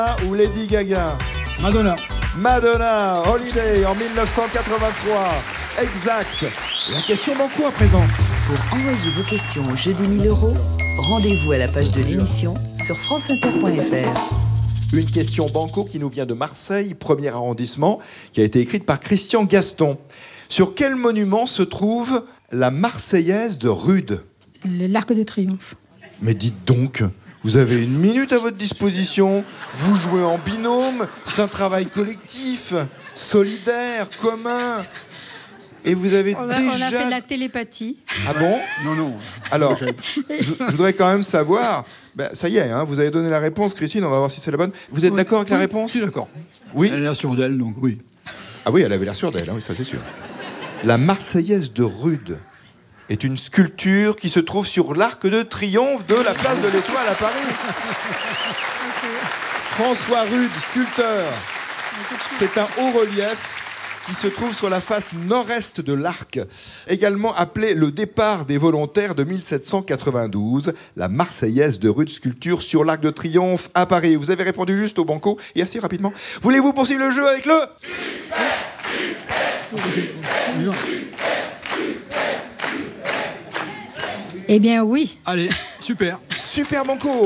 ou Lady Gaga? Madonna, Holiday en 1983. Exact. La question banco à présent. Pour envoyer vos questions au jeu des 1000 €, rendez-vous à la page de l'émission sur franceinter.fr. Une question banco qui nous vient de Marseille, 1er arrondissement, qui a été écrite par Christian Gaston. Sur quel monument se trouve la Marseillaise de Rude? L'Arc de Triomphe. Mais dites donc, vous avez 1 minute à votre disposition, vous jouez en binôme, c'est un travail collectif, solidaire, commun. Et vous avez On déjà... a fait de la télépathie. Ah bon? Non. Alors, je voudrais quand même savoir... ça y est, hein, vous avez donné la réponse, Christine, on va voir si c'est la bonne. Vous êtes d'accord avec la réponse? Je suis d'accord. Oui. Elle a l'air sûre d'elle, donc oui. Ah oui, elle avait l'air sûre d'elle, hein, oui, ça c'est sûr. La Marseillaise de Rude est une sculpture qui se trouve sur l'Arc de Triomphe de la place de l'Étoile à Paris. François Rude, sculpteur. C'est un haut relief qui se trouve sur la face nord-est de l'arc, également appelé le départ des volontaires de 1792, la Marseillaise de Rude, sculpture sur l'Arc de Triomphe à Paris. Vous avez répondu juste au banco et assez rapidement. Voulez-vous poursuivre le jeu avec le... Eh bien oui. Allez, super. Super banco.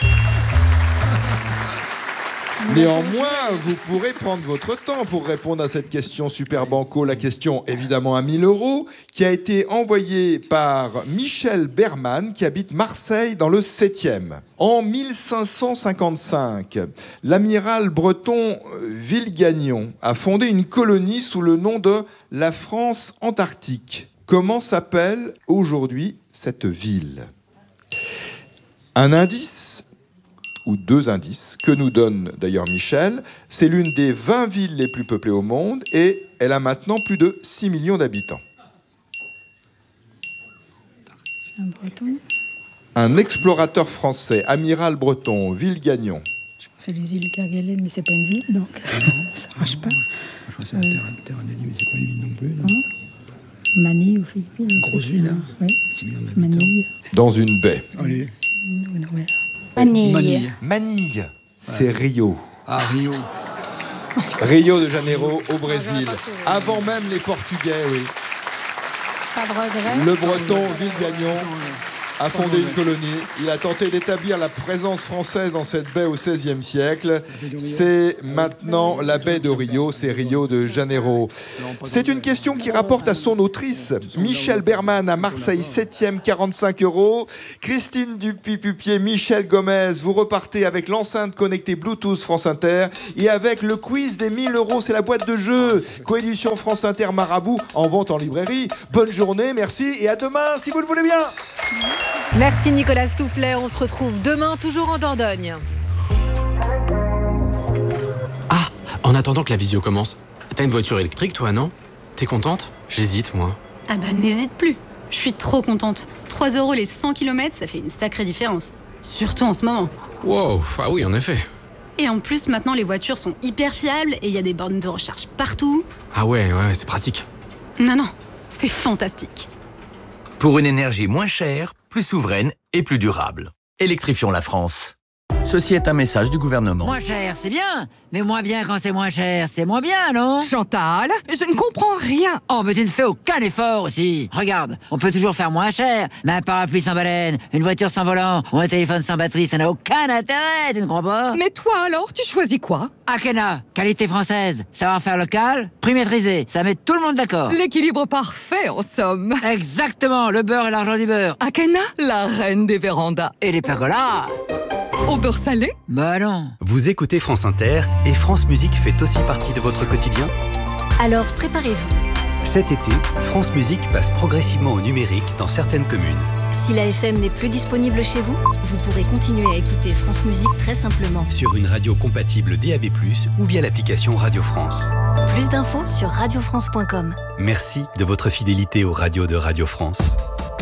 Néanmoins, vous pourrez prendre votre temps pour répondre à cette question super banco. La question, évidemment, à 1 000 €, qui a été envoyée par Michel Berman, qui habite Marseille, dans le 7e. En 1555, l'amiral breton Villegagnon a fondé une colonie sous le nom de la France antarctique. Comment s'appelle aujourd'hui cette ville? Un indice, ou 2 indices, que nous donne d'ailleurs Michel. C'est l'une des 20 villes les plus peuplées au monde et elle a maintenant plus de 6 millions d'habitants. Un breton. Un explorateur français, amiral breton, Villegagnon. Je pense que c'est les îles Kerguelen, mais c'est pas une ville, donc ça marche pas. Je crois que c'est la Terre Anneli, mais c'est pas une ville non plus. Non. Manille aux Philippines. Grosse ville, hein. Oui. 6 millions d'habitants. Manille. Dans une baie. Allez. Manille. Manille, c'est Rio. Ah, Rio. Rio de Janeiro, au Brésil. Avant même les Portugais, oui. Pas de regret. Le breton Villegagnon a fondé une colonie. Il a tenté d'établir la présence française dans cette baie au XVIe siècle. C'est maintenant la baie de Rio, c'est Rio de Janeiro. C'est une question qui rapporte à son autrice, Michel Berman, à Marseille, 7e, 45 €. Christine Dupuy-Pupier, Michel Gomez, vous repartez avec l'enceinte connectée Bluetooth France Inter et avec le quiz des 1 000 €. C'est la boîte de jeu. Coédition France Inter Marabout, en vente en librairie. Bonne journée, merci et à demain, si vous le voulez bien. Merci Nicolas Stoufflet, on se retrouve demain toujours en Dordogne. Ah, en attendant que la visio commence, t'as une voiture électrique toi, non? T'es contente? J'hésite moi. Ah bah n'hésite plus, je suis trop contente. 3 € les 100 km, ça fait une sacrée différence. Surtout en ce moment. Wow, ah oui en effet. Et en plus maintenant les voitures sont hyper fiables et il y a des bornes de recharge partout. Ah ouais, c'est pratique. Non, c'est fantastique. Pour une énergie moins chère, plus souveraine et plus durable. Électrifions la France. Ceci est un message du gouvernement. Moins cher, c'est bien. Mais moins bien quand c'est moins cher, c'est moins bien, non? Chantal, je ne comprends rien. Oh, mais tu ne fais aucun effort aussi. Regarde, on peut toujours faire moins cher. Mais un parapluie sans baleine, une voiture sans volant ou un téléphone sans batterie, ça n'a aucun intérêt, tu ne crois pas? Mais toi alors, tu choisis quoi? Akena, qualité française, savoir-faire local, prix maîtrisé, ça met tout le monde d'accord. L'équilibre parfait, en somme. Exactement, le beurre et l'argent du beurre. Akena, la reine des vérandas. Et les pergolas. Au beurre salé? Bah non. Vous écoutez France Inter et France Musique fait aussi partie de votre quotidien? Alors préparez-vous. Cet été, France Musique passe progressivement au numérique dans certaines communes. Si la FM n'est plus disponible chez vous, vous pourrez continuer à écouter France Musique très simplement. Sur une radio compatible DAB+, ou via l'application Radio France. Plus d'infos sur radiofrance.com. Merci de votre fidélité aux radios de Radio France.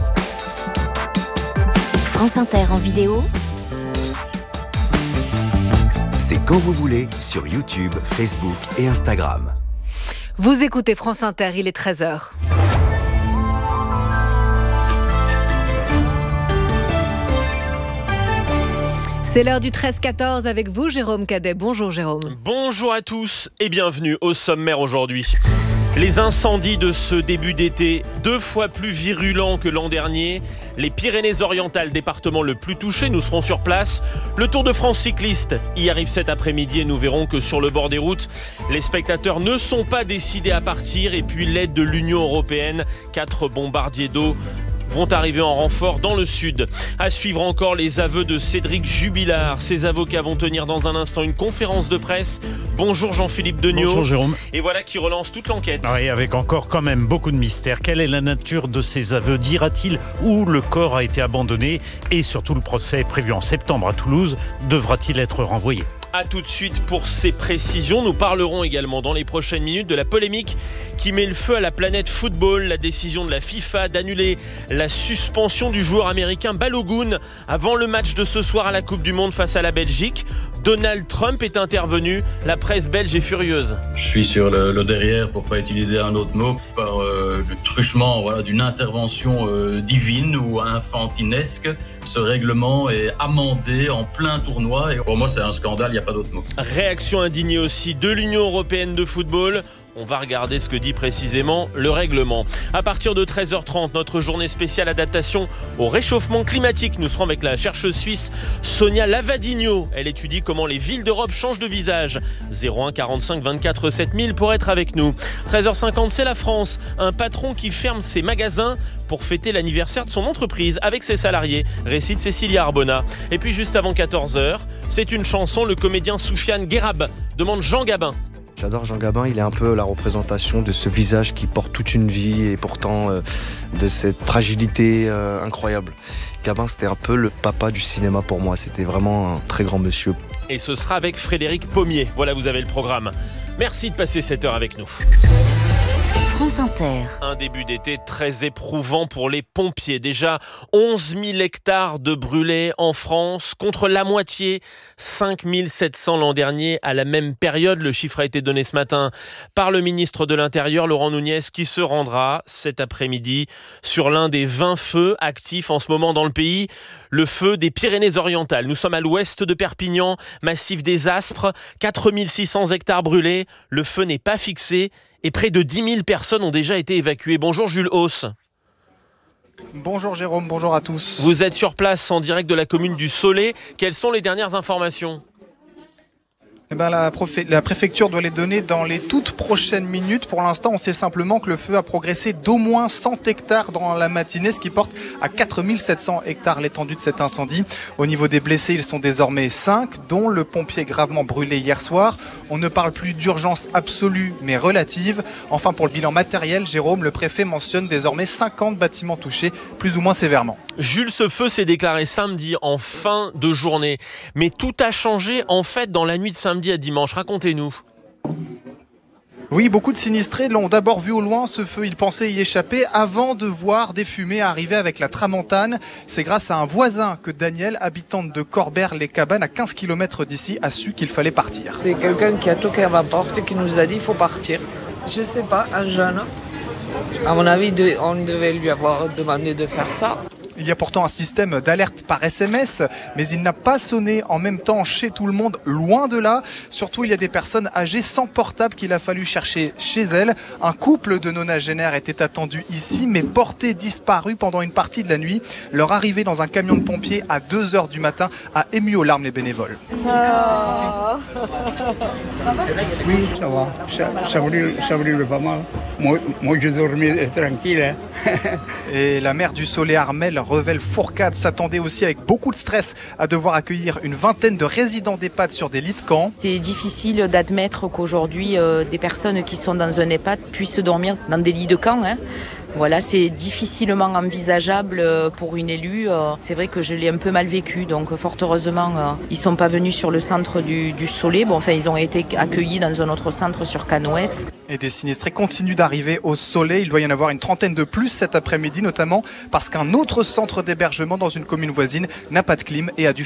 France Inter en vidéo. C'est quand vous voulez sur YouTube, Facebook et Instagram. Vous écoutez France Inter, il est 13h. C'est l'heure du 13-14 avec vous, Jérôme Cadet. Bonjour Jérôme. Bonjour à tous et bienvenue au sommaire aujourd'hui. Les incendies de ce début d'été, 2 fois plus virulents que l'an dernier. Les Pyrénées-Orientales, département le plus touché, nous serons sur place. Le Tour de France cycliste y arrive cet après-midi et nous verrons que sur le bord des routes, les spectateurs ne sont pas décidés à partir. Et puis l'aide de l'Union européenne, 4 bombardiers d'eau vont arriver en renfort dans le sud. À suivre encore les aveux de Cédric Jubilard. Ses avocats vont tenir dans un instant une conférence de presse. Bonjour Jean-Philippe Degnaud. Bonjour Jérôme. Et voilà qui relance toute l'enquête. Oui, avec encore quand même beaucoup de mystères. Quelle est la nature de ces aveux? Dira-t-il où le corps a été abandonné? Et surtout, le procès prévu en septembre à Toulouse devra-t-il être renvoyé? A tout de suite pour ces précisions. Nous parlerons également dans les prochaines minutes de la polémique qui met le feu à la planète football. La décision de la FIFA d'annuler la suspension du joueur américain Balogun avant le match de ce soir à la Coupe du Monde face à la Belgique. Donald Trump est intervenu. La presse belge est furieuse. Je suis sur le derrière, pour pas utiliser un autre mot, par le truchement d'une intervention divine ou infantinesque. Ce règlement est amendé en plein tournoi et pour moi c'est un scandale, il n'y a pas d'autre mot. Réaction indignée aussi de l'Union européenne de football. On va regarder ce que dit précisément le règlement. À partir de 13h30, notre journée spéciale adaptation au réchauffement climatique. Nous serons avec la chercheuse suisse Sonia Lavadino. Elle étudie comment les villes d'Europe changent de visage. 01 45 24 7000 pour être avec nous. 13h50, c'est la France. Un patron qui ferme ses magasins pour fêter l'anniversaire de son entreprise avec ses salariés. Récit de Cécilia Arbona. Et puis juste avant 14h, c'est une chanson. Le comédien Soufiane Guérab demande Jean Gabin. J'adore Jean Gabin, il est un peu la représentation de ce visage qui porte toute une vie et pourtant de cette fragilité incroyable. Gabin, c'était un peu le papa du cinéma pour moi, c'était vraiment un très grand monsieur. Et ce sera avec Frédéric Pommier. Voilà, vous avez le programme. Merci de passer cette heure avec nous. France Inter. Un début d'été très éprouvant pour les pompiers. Déjà 11 000 hectares de brûlés en France, contre la moitié, 5 700 l'an dernier. À la même période, le chiffre a été donné ce matin par le ministre de l'Intérieur, Laurent Nunez, qui se rendra cet après-midi sur l'un des 20 feux actifs en ce moment dans le pays. Le feu des Pyrénées-Orientales. Nous sommes à l'ouest de Perpignan, massif des Aspres, 4 600 hectares brûlés. Le feu n'est pas fixé. Et près de 10 000 personnes ont déjà été évacuées. Bonjour Jules Hauss. Bonjour Jérôme, bonjour à tous. Vous êtes sur place en direct de la commune du Soleil. Quelles sont les dernières informations ? La préfecture doit les donner dans les toutes prochaines minutes. Pour l'instant, on sait simplement que le feu a progressé d'au moins 100 hectares dans la matinée, ce qui porte à 4 700 hectares l'étendue de cet incendie. Au niveau des blessés, ils sont désormais 5, dont le pompier gravement brûlé hier soir. On ne parle plus d'urgence absolue, mais relative. Enfin, pour le bilan matériel, Jérôme, le préfet mentionne désormais 50 bâtiments touchés, plus ou moins sévèrement. Jules, ce feu s'est déclaré samedi en fin de journée. Mais tout a changé en fait dans la nuit de samedi à dimanche. Racontez-nous. Oui, beaucoup de sinistrés l'ont d'abord vu au loin, ce feu. Ils pensaient y échapper avant de voir des fumées arriver avec la tramontane. C'est grâce à un voisin que Daniel, habitante de Corbert-les-Cabanes, à 15 km d'ici, a su qu'il fallait partir. C'est quelqu'un qui a toqué à ma porte et qui nous a dit qu'il faut partir. Je sais pas, un jeune. À mon avis, on devait lui avoir demandé de faire ça. Il y a pourtant un système d'alerte par SMS, mais il n'a pas sonné en même temps chez tout le monde, loin de là. Surtout, il y a des personnes âgées sans portable qu'il a fallu chercher chez elles. Un couple de nonagénaires était attendu ici, mais porté disparu pendant une partie de la nuit. Leur arrivée dans un camion de pompiers à 2h du matin a ému aux larmes les bénévoles. Oui, ça va. Ça brûle pas mal. Moi je dormais tranquille. Et la maire du Soleil, Armelle Revel-Fourcade, s'attendait aussi avec beaucoup de stress à devoir accueillir une vingtaine de résidents d'EHPAD sur des lits de camp. C'est difficile d'admettre qu'aujourd'hui des personnes qui sont dans un EHPAD puissent dormir dans des lits de camp. Voilà, c'est difficilement envisageable pour une élue. C'est vrai que je l'ai un peu mal vécu, donc fort heureusement, ils ne sont pas venus sur le centre du Soleil. Bon, enfin, ils ont été accueillis dans un autre centre sur Canoës. Et des sinistrés continuent d'arriver au Soleil. Il doit y en avoir une trentaine de plus cet après-midi, notamment parce qu'un autre centre d'hébergement dans une commune voisine n'a pas de clim et a dû fermer.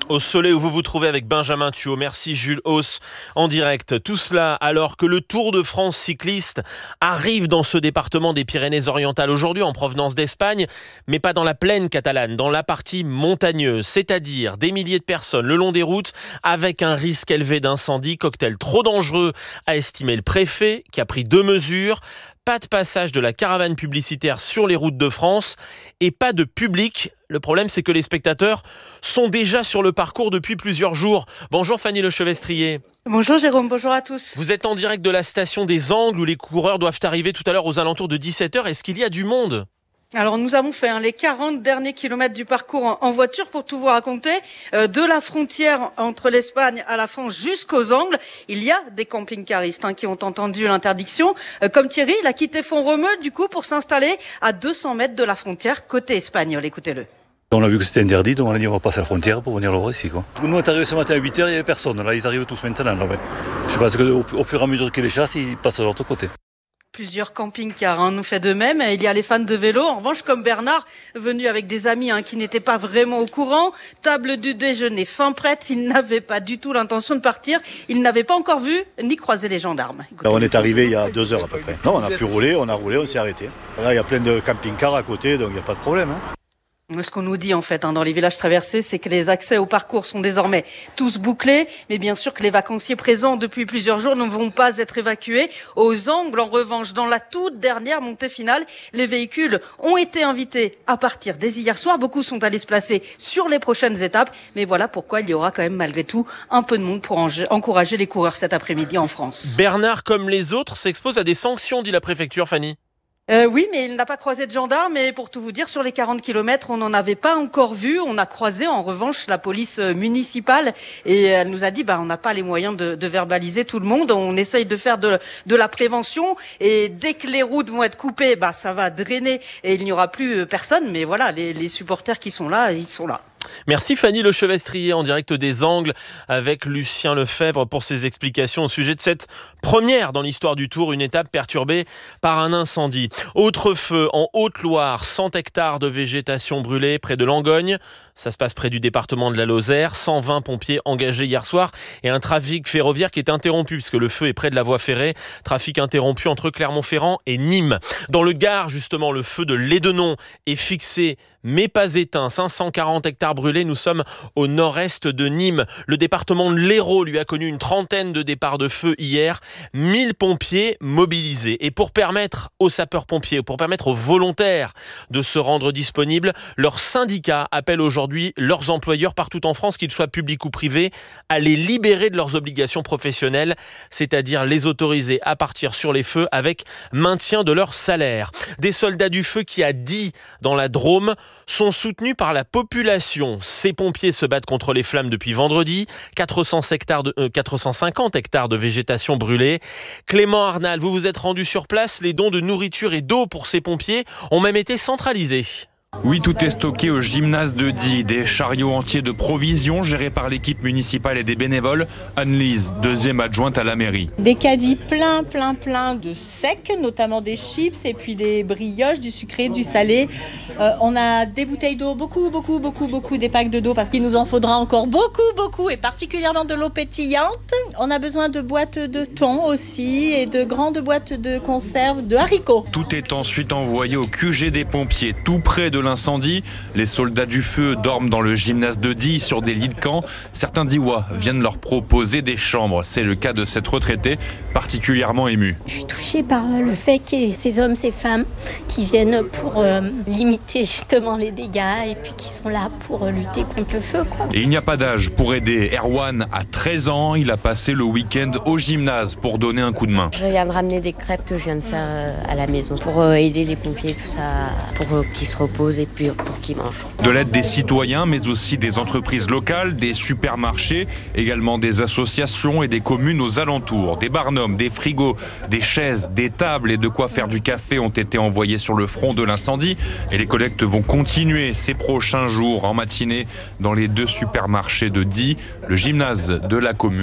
Au Soleil où vous vous trouvez avec Benjamin Thuot. Merci Jules Hauss en direct. Tout cela alors que le Tour de France cycliste arrive dans ce département des Pyrénées-Orientales aujourd'hui en provenance d'Espagne, mais pas dans la plaine catalane, dans la partie montagneuse, c'est-à-dire des milliers de personnes le long des routes avec un risque élevé d'incendie, cocktail trop dangereux a estimé le préfet qui a pris 2 mesures. Pas de passage de la caravane publicitaire sur les routes de France et pas de public. Le problème, c'est que les spectateurs sont déjà sur le parcours depuis plusieurs jours. Bonjour Fanny Lechevestrier. Bonjour Jérôme, bonjour à tous. Vous êtes en direct de la station des Angles où les coureurs doivent arriver tout à l'heure aux alentours de 17h. Est-ce qu'il y a du monde ? Alors nous avons fait les 40 derniers kilomètres du parcours en voiture pour tout vous raconter. De la frontière entre l'Espagne à la France jusqu'aux Angles, il y a des camping-caristes qui ont entendu l'interdiction. Comme Thierry, il a quitté Font-Romeu du coup pour s'installer à 200 mètres de la frontière côté espagnol. Écoutez-le. On a vu que c'était interdit, donc on a dit on va passer la frontière pour venir le voir ici. Nous on est arrivés ce matin à 8h, il n'y avait personne. Là ils arrivent tous maintenant. Là, ouais. Je pense qu'au fur et à mesure qu'ils les chassent, ils passent de l'autre côté. Plusieurs camping-cars ont fait de même. Il y a les fans de vélo. En revanche, comme Bernard, venu avec des amis qui n'étaient pas vraiment au courant, table du déjeuner fin prête. Il n'avait pas du tout l'intention de partir. Il n'avait pas encore vu ni croisé les gendarmes. Là, on est arrivé il y a 2 heures à peu près. Non, on a pu rouler, on s'est arrêté. Là, il y a plein de camping-cars à côté, donc il n'y a pas de problème. Ce qu'on nous dit en fait dans les villages traversés, c'est que les accès au parcours sont désormais tous bouclés, mais bien sûr que les vacanciers présents depuis plusieurs jours ne vont pas être évacués. Aux Angles, en revanche, dans la toute dernière montée finale, les véhicules ont été invités à partir dès hier soir. Beaucoup sont allés se placer sur les prochaines étapes, mais voilà pourquoi il y aura quand même malgré tout un peu de monde pour encourager les coureurs cet après-midi en France. Bernard, comme les autres, s'expose à des sanctions, dit la préfecture, Fanny. Oui, mais il n'a pas croisé de gendarmes. Et pour tout vous dire, sur les 40 kilomètres, on n'en avait pas encore vu. On a croisé, en revanche, la police municipale. Et elle nous a dit, on n'a pas les moyens de verbaliser tout le monde. On essaye de faire de la prévention. Et dès que les routes vont être coupées, ça va drainer. Et il n'y aura plus personne. Mais voilà, les supporters qui sont là, ils sont là. Merci Fanny Lechevestrier en direct des Angles avec Lucien Lefebvre pour ses explications au sujet de cette première dans l'histoire du Tour, une étape perturbée par un incendie. Autre feu en Haute-Loire, 100 hectares de végétation brûlée près de Langogne. Ça se passe près du département de la Lozère. 120 pompiers engagés hier soir et un trafic ferroviaire qui est interrompu puisque le feu est près de la voie ferrée. Trafic interrompu entre Clermont-Ferrand et Nîmes. Dans le Gard, justement, le feu de Lédenon est fixé mais pas éteint. 540 hectares brûlés. Nous sommes au nord-est de Nîmes. Le département de l'Hérault lui a connu une trentaine de départs de feu hier. 1000 pompiers mobilisés. Et pour permettre aux sapeurs-pompiers, pour permettre aux volontaires de se rendre disponibles, leur syndicat appelle aujourd'hui leurs employeurs partout en France, qu'ils soient publics ou privés, à les libérer de leurs obligations professionnelles, c'est-à-dire les autoriser à partir sur les feux avec maintien de leur salaire. Des soldats du feu qui, à Die, dans la Drôme, sont soutenus par la population. Ces pompiers se battent contre les flammes depuis vendredi. 450 hectares de végétation brûlée. Clément Arnal, vous vous êtes rendu sur place. Les dons de nourriture et d'eau pour ces pompiers ont même été centralisés. Oui, tout est stocké au gymnase de Die. Des chariots entiers de provisions gérés par l'équipe municipale et des bénévoles. Anne-Lise, deuxième adjointe à la mairie. Des caddies plein de secs, notamment des chips et puis des brioches, du sucré, du salé. On a des bouteilles d'eau, beaucoup, des packs de d'eau parce qu'il nous en faudra encore beaucoup et particulièrement de l'eau pétillante. On a besoin de boîtes de thon aussi et de grandes boîtes de conserve de haricots. Tout est ensuite envoyé au QG des pompiers, tout près de l'incendie. Les soldats du feu dorment dans le gymnase de Die sur des lits de camp. Certains Diois viennent leur proposer des chambres. C'est le cas de cette retraitée particulièrement émue. Je suis touchée par le fait qu'il y ait ces hommes, ces femmes qui viennent pour limiter justement les dégâts et puis qui sont là pour lutter contre le feu, quoi. Et il n'y a pas d'âge pour aider. Erwan a 13 ans. Il a passé le week-end au gymnase pour donner un coup de main. Je viens de ramener des crêpes que je viens de faire à la maison pour aider les pompiers, tout ça, pour qu'ils se reposent et puis pour qu'ils mangent. De l'aide des citoyens, mais aussi des entreprises locales, des supermarchés, également des associations et des communes aux alentours. Des barnums, des frigos, des chaises, des tables et de quoi faire du café ont été envoyés sur le front de l'incendie. Et les collectes vont continuer ces prochains jours en matinée dans les 2 supermarchés de Die. Le gymnase de la commune reste lui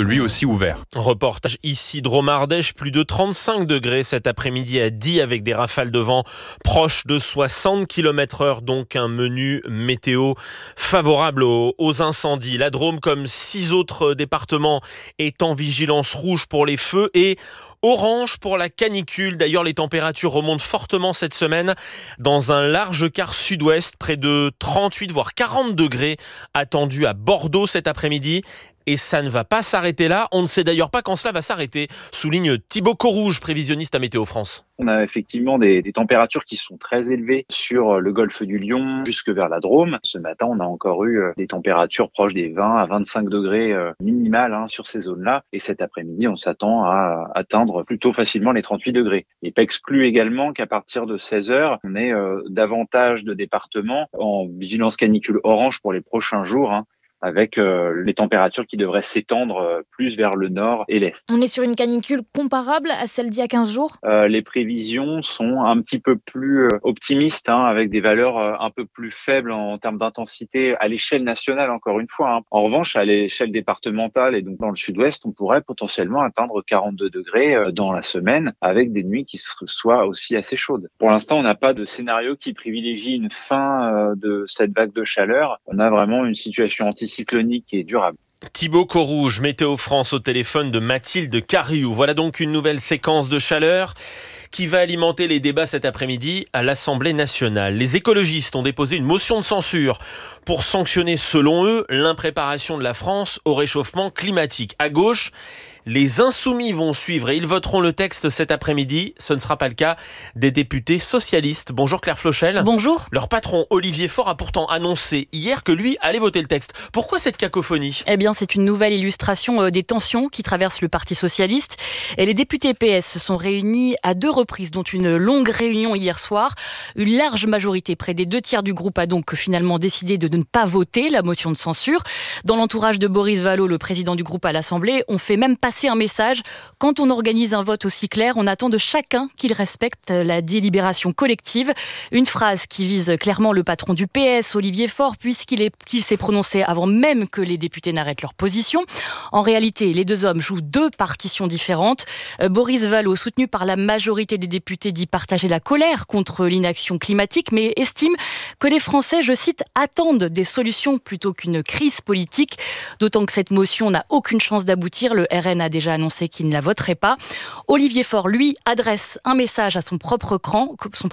lui aussi ouvert. Reportage ici, Drôme-Ardèche, plus de 35 degrés cet après-midi à Die avec des rafales de vent proches de 60 km/h, donc un menu météo favorable aux incendies. La Drôme, comme 6 autres départements, est en vigilance rouge pour les feux et orange pour la canicule. D'ailleurs, les températures remontent fortement cette semaine dans un large quart sud-ouest, près de 38 voire 40 degrés attendus à Bordeaux cet après-midi. Et ça ne va pas s'arrêter là. On ne sait d'ailleurs pas quand cela va s'arrêter, souligne Thibaut Corouge, prévisionniste à Météo France. On a effectivement des températures qui sont très élevées sur le golfe du Lion jusque vers la Drôme. Ce matin, on a encore eu des températures proches des 20 à 25 degrés minimales sur ces zones-là. Et cet après-midi, on s'attend à atteindre plutôt facilement les 38 degrés. Il n'est pas exclu également qu'à partir de 16 heures, on ait davantage de départements en vigilance canicule orange pour les prochains jours, avec les températures qui devraient s'étendre plus vers le nord et l'est. On est sur une canicule comparable à celle d'il y a 15 jours ? Les prévisions sont un petit peu plus optimistes, avec des valeurs un peu plus faibles en termes d'intensité à l'échelle nationale, encore une fois. En revanche, à l'échelle départementale et donc dans le sud-ouest, on pourrait potentiellement atteindre 42 degrés dans la semaine, avec des nuits qui soient aussi assez chaudes. Pour l'instant, on n'a pas de scénario qui privilégie une fin de cette vague de chaleur. On a vraiment une situation anticyclonique et durable. Thibaut Corouge, Météo France au téléphone de Mathilde Cariou. Voilà donc une nouvelle séquence de chaleur qui va alimenter les débats cet après-midi à l'Assemblée nationale. Les écologistes ont déposé une motion de censure pour sanctionner, selon eux, l'impréparation de la France au réchauffement climatique. À gauche, les Insoumis vont suivre et ils voteront le texte cet après-midi. Ce ne sera pas le cas des députés socialistes. Bonjour Claire Flochel. Bonjour. Leur patron Olivier Faure a pourtant annoncé hier que lui allait voter le texte. Pourquoi cette cacophonie ? Eh bien, c'est une nouvelle illustration des tensions qui traversent le Parti socialiste. Et les députés PS se sont réunis à 2 reprises, dont une longue réunion hier soir. Une large majorité, près des 2/3 du groupe, a donc finalement décidé de ne pas voter la motion de censure. Dans l'entourage de Boris Vallaud, le président du groupe à l'Assemblée, on fait même passer un message. Quand on organise un vote aussi clair, on attend de chacun qu'il respecte la délibération collective. Une phrase qui vise clairement le patron du PS, Olivier Faure, puisqu'il s'est prononcé avant même que les députés n'arrêtent leur position. En réalité, les 2 hommes jouent 2 partitions différentes. Boris Vallaud, soutenu par la majorité des députés, dit partager la colère contre l'inaction climatique, mais estime que les Français, je cite, attendent des solutions plutôt qu'une crise politique. D'autant que cette motion n'a aucune chance d'aboutir. Le RN a déjà annoncé qu'il ne la voterait pas. Olivier Faure, lui, adresse un message à son propre camp.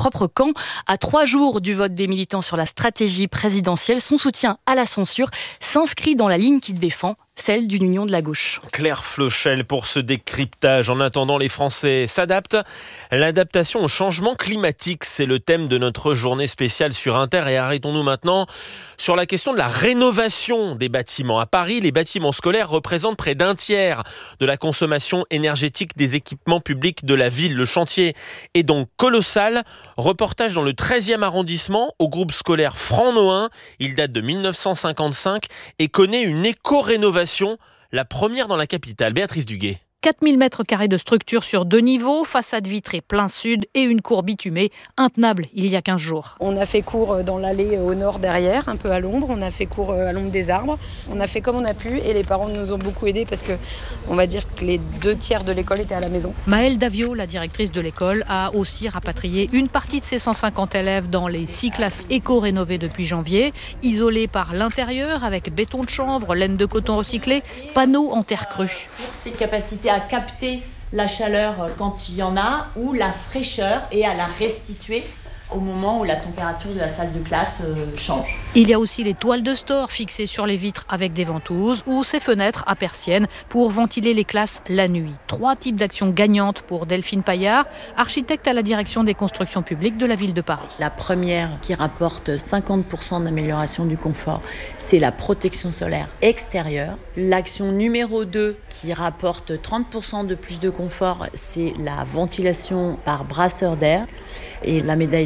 À 3 jours du vote des militants sur la stratégie présidentielle, son soutien à la censure s'inscrit dans la ligne qu'il défend, celle d'une union de la gauche. Claire Flochel pour ce décryptage. En attendant, les Français s'adaptent. L'adaptation au changement climatique, c'est le thème de notre journée spéciale sur Inter. Et arrêtons-nous maintenant sur la question de la rénovation des bâtiments. À Paris, les bâtiments scolaires représentent près d'un tiers de la consommation énergétique des équipements publics de la ville. Le chantier est donc colossal. Reportage dans le 13e arrondissement au groupe scolaire Franc-Nohain. Il date de 1955 et connaît une éco-rénovation, la première dans la capitale. Béatrice Duguay. 4000 mètres carrés de structure sur 2 niveaux, façade vitrée plein sud et une cour bitumée, intenable il y a 15 jours. On a fait cours dans l'allée au nord derrière, un peu à l'ombre. On a fait cours à l'ombre des arbres. On a fait comme on a pu et les parents nous ont beaucoup aidés parce que on va dire que les 2/3 de l'école étaient à la maison. Maëlle Davio, la directrice de l'école, a aussi rapatrié une partie de ses 150 élèves dans les 6 classes éco-rénovées depuis janvier, isolées par l'intérieur avec béton de chanvre, laine de coton recyclé, panneaux en terre crue. Ses capacités à capter la chaleur quand il y en a ou la fraîcheur et à la restituer au moment où la température de la salle de classe change. Il y a aussi les toiles de store fixées sur les vitres avec des ventouses ou ces fenêtres à persiennes pour ventiler les classes la nuit. 3 types d'actions gagnantes pour Delphine Paillard, architecte à la direction des constructions publiques de la ville de Paris. La première qui rapporte 50% d'amélioration du confort, c'est la protection solaire extérieure. L'action numéro 2 qui rapporte 30% de plus de confort, c'est la ventilation par brasseur d'air. Et la médaille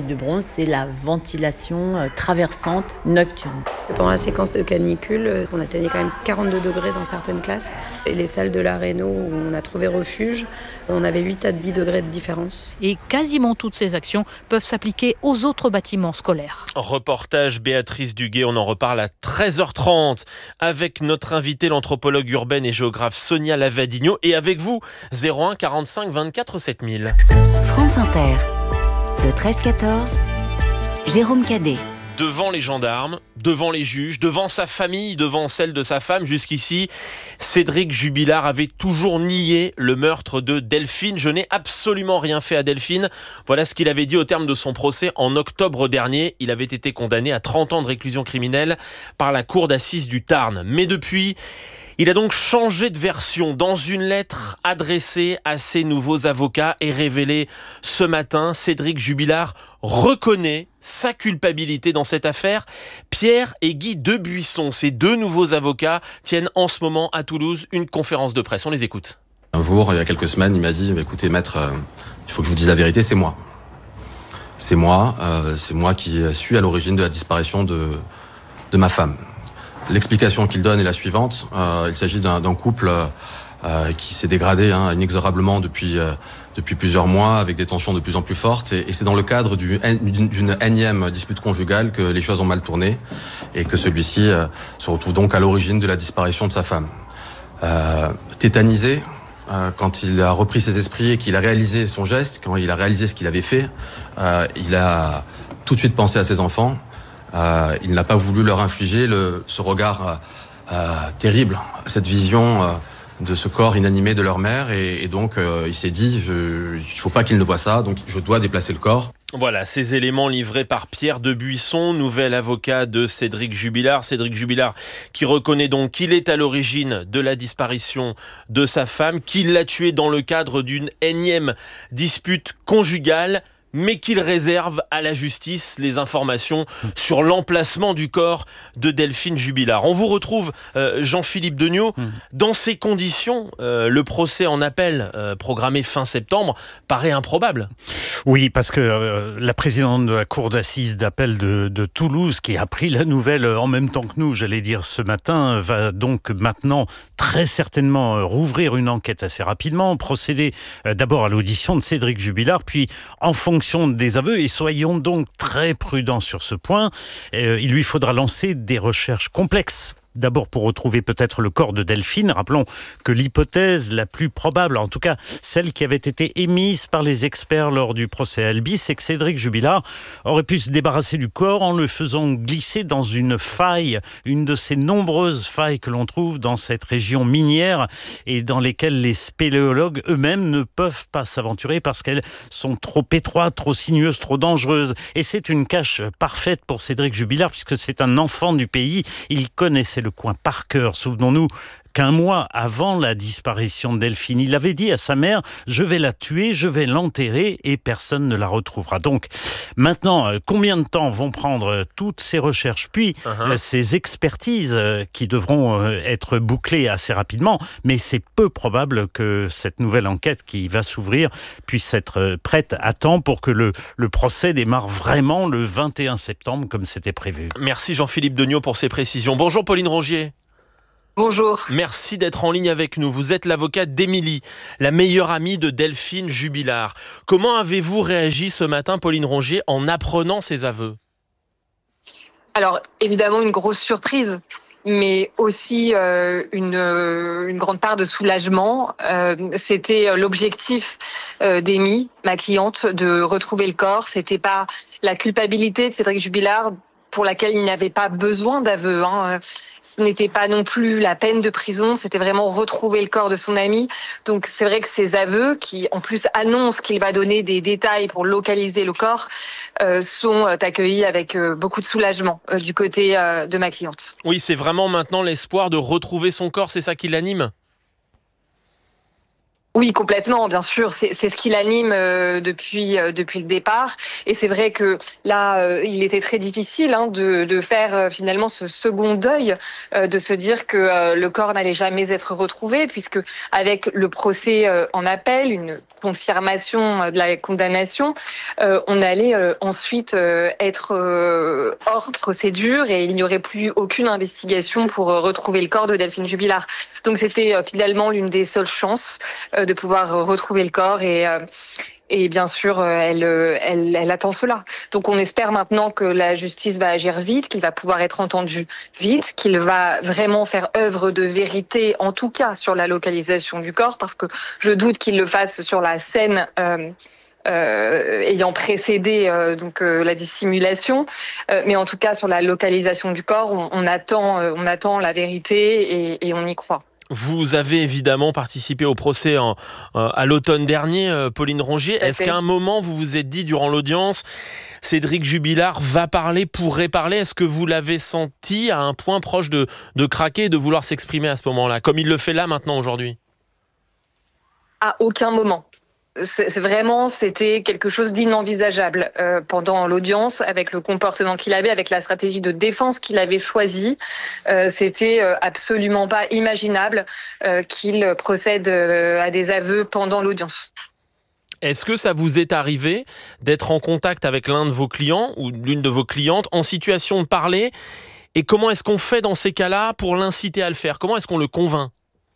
de bronze, c'est la ventilation traversante nocturne. Pendant la séquence de canicule, on atteignait quand même 42 degrés dans certaines classes. Et les salles de la réno où on a trouvé refuge, on avait 8 à 10 degrés de différence. Et quasiment toutes ces actions peuvent s'appliquer aux autres bâtiments scolaires. Reportage Béatrice Duguay, on en reparle à 13h30 avec notre invitée, l'anthropologue urbaine et géographe Sonia Lavadigno, et avec vous, 01 45 24 7000. France Inter, le 13-14, Jérôme Cadet. Devant les gendarmes, devant les juges, devant sa famille, devant celle de sa femme, jusqu'ici, Cédric Jubilard avait toujours nié le meurtre de Delphine. Je n'ai absolument rien fait à Delphine. Voilà ce qu'il avait dit au terme de son procès en octobre dernier. Il avait été condamné à 30 ans de réclusion criminelle par la cour d'assises du Tarn. Mais depuis, il a donc changé de version dans une lettre adressée à ses nouveaux avocats et révélée ce matin. Cédric Jubilard reconnaît sa culpabilité dans cette affaire. Pierre et Guy Debuisson, ces deux nouveaux avocats, tiennent en ce moment à Toulouse une conférence de presse. On les écoute. Un jour, il y a quelques semaines, il m'a dit « Écoutez maître, il faut que je vous dise la vérité, c'est moi. C'est moi qui suis à l'origine de la disparition de ma femme. » L'explication qu'il donne est la suivante. Il s'agit d'un couple qui s'est dégradé inexorablement depuis plusieurs mois, avec des tensions de plus en plus fortes. Et c'est dans le cadre d'une énième dispute conjugale que les choses ont mal tourné et que celui-ci se retrouve donc à l'origine de la disparition de sa femme. Tétanisé, quand il a repris ses esprits et qu'il a réalisé son geste, quand il a réalisé ce qu'il avait fait, il a tout de suite pensé à ses enfants. Il n'a pas voulu leur infliger ce regard terrible, cette vision de ce corps inanimé de leur mère, et donc il s'est dit il ne faut pas qu'ils ne voient ça, donc je dois déplacer le corps. Voilà, ces éléments livrés par Pierre Debuisson, nouvel avocat de Cédric Jubilard. Cédric Jubilard qui reconnaît donc qu'il est à l'origine de la disparition de sa femme, qu'il l'a tuée dans le cadre d'une énième dispute conjugale, mais qu'il réserve à la justice les informations sur l'emplacement du corps de Delphine Jubilard. On vous retrouve, Jean-Philippe Degnaud. Dans ces conditions, le procès en appel programmé fin septembre paraît improbable. Oui, parce que la présidente de la cour d'assises d'appel de Toulouse, qui a appris la nouvelle en même temps que nous, j'allais dire ce matin, va donc maintenant très certainement rouvrir une enquête assez rapidement, procéder d'abord à l'audition de Cédric Jubilard, puis en fonction des aveux, et soyons donc très prudents sur ce point, il lui faudra lancer des recherches complexes. D'abord pour retrouver peut-être le corps de Delphine. Rappelons que l'hypothèse la plus probable, en tout cas celle qui avait été émise par les experts lors du procès Albi, c'est que Cédric Jubilard aurait pu se débarrasser du corps en le faisant glisser dans une faille, une de ces nombreuses failles que l'on trouve dans cette région minière et dans lesquelles les spéléologues eux-mêmes ne peuvent pas s'aventurer parce qu'elles sont trop étroites, trop sinueuses, trop dangereuses. Et c'est une cache parfaite pour Cédric Jubilard puisque c'est un enfant du pays. Il connaissait le coin par cœur. Souvenons-nous qu'un mois avant la disparition de Delphine, il avait dit à sa mère « Je vais la tuer, je vais l'enterrer et personne ne la retrouvera ». Donc maintenant, combien de temps vont prendre toutes ces recherches, puis ces expertises qui devront être bouclées assez rapidement, mais c'est peu probable que cette nouvelle enquête qui va s'ouvrir puisse être prête à temps pour que le procès démarre vraiment le 21 septembre comme c'était prévu. Merci Jean-Philippe Degnaud pour ces précisions. Bonjour Pauline Rongier. Bonjour. Merci d'être en ligne avec nous. Vous êtes l'avocate d'Émilie, la meilleure amie de Delphine Jubilard. Comment avez-vous réagi ce matin, Pauline Rongier, en apprenant ces aveux ? Alors, évidemment, une grosse surprise, mais aussi une grande part de soulagement. C'était l'objectif d'Émilie, ma cliente, de retrouver le corps. C'était pas la culpabilité de Cédric Jubilard pour laquelle il n'avait pas besoin d'aveu. Ce n'était pas non plus la peine de prison, c'était vraiment retrouver le corps de son ami. Donc c'est vrai que ces aveux, qui en plus annoncent qu'il va donner des détails pour localiser le corps, sont accueillis avec beaucoup de soulagement du côté de ma cliente. Oui, c'est vraiment maintenant l'espoir de retrouver son corps, c'est ça qui l'anime ? Oui, complètement, bien sûr. C'est ce qui l'anime depuis le départ. Et c'est vrai que là, il était très difficile de faire finalement ce second deuil, de se dire que le corps n'allait jamais être retrouvé, puisque avec le procès en appel, une confirmation de la condamnation, on allait ensuite être hors procédure et il n'y aurait plus aucune investigation pour retrouver le corps de Delphine Jubilard. Donc c'était finalement l'une des seules chances de pouvoir retrouver le corps et bien sûr, elle attend cela. Donc on espère maintenant que la justice va agir vite, qu'il va pouvoir être entendu vite, qu'il va vraiment faire œuvre de vérité, en tout cas sur la localisation du corps, parce que je doute qu'il le fasse sur la scène ayant précédé la dissimulation, mais en tout cas sur la localisation du corps, on attend la vérité et on y croit. Vous avez évidemment participé au procès à l'automne dernier, Pauline Rongier. Est-ce qu'à un moment, vous vous êtes dit durant l'audience, Cédric Jubilard pourrait parler? Est-ce que vous l'avez senti à un point proche de craquer et de vouloir s'exprimer à ce moment-là, comme il le fait là maintenant aujourd'hui? À aucun moment. C'était quelque chose d'inenvisageable pendant l'audience, avec le comportement qu'il avait, avec la stratégie de défense qu'il avait choisie. C'était absolument pas imaginable qu'il procède à des aveux pendant l'audience. Est-ce que ça vous est arrivé d'être en contact avec l'un de vos clients ou l'une de vos clientes en situation de parler? Et comment est-ce qu'on fait dans ces cas-là pour l'inciter à le faire? Comment est-ce qu'on le convainc?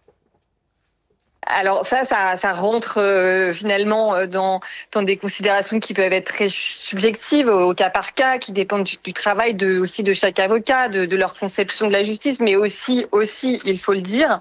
Alors ça rentre finalement dans des considérations qui peuvent être très subjectives au cas par cas, qui dépendent du travail aussi de chaque avocat, de leur conception de la justice, mais aussi, il faut le dire,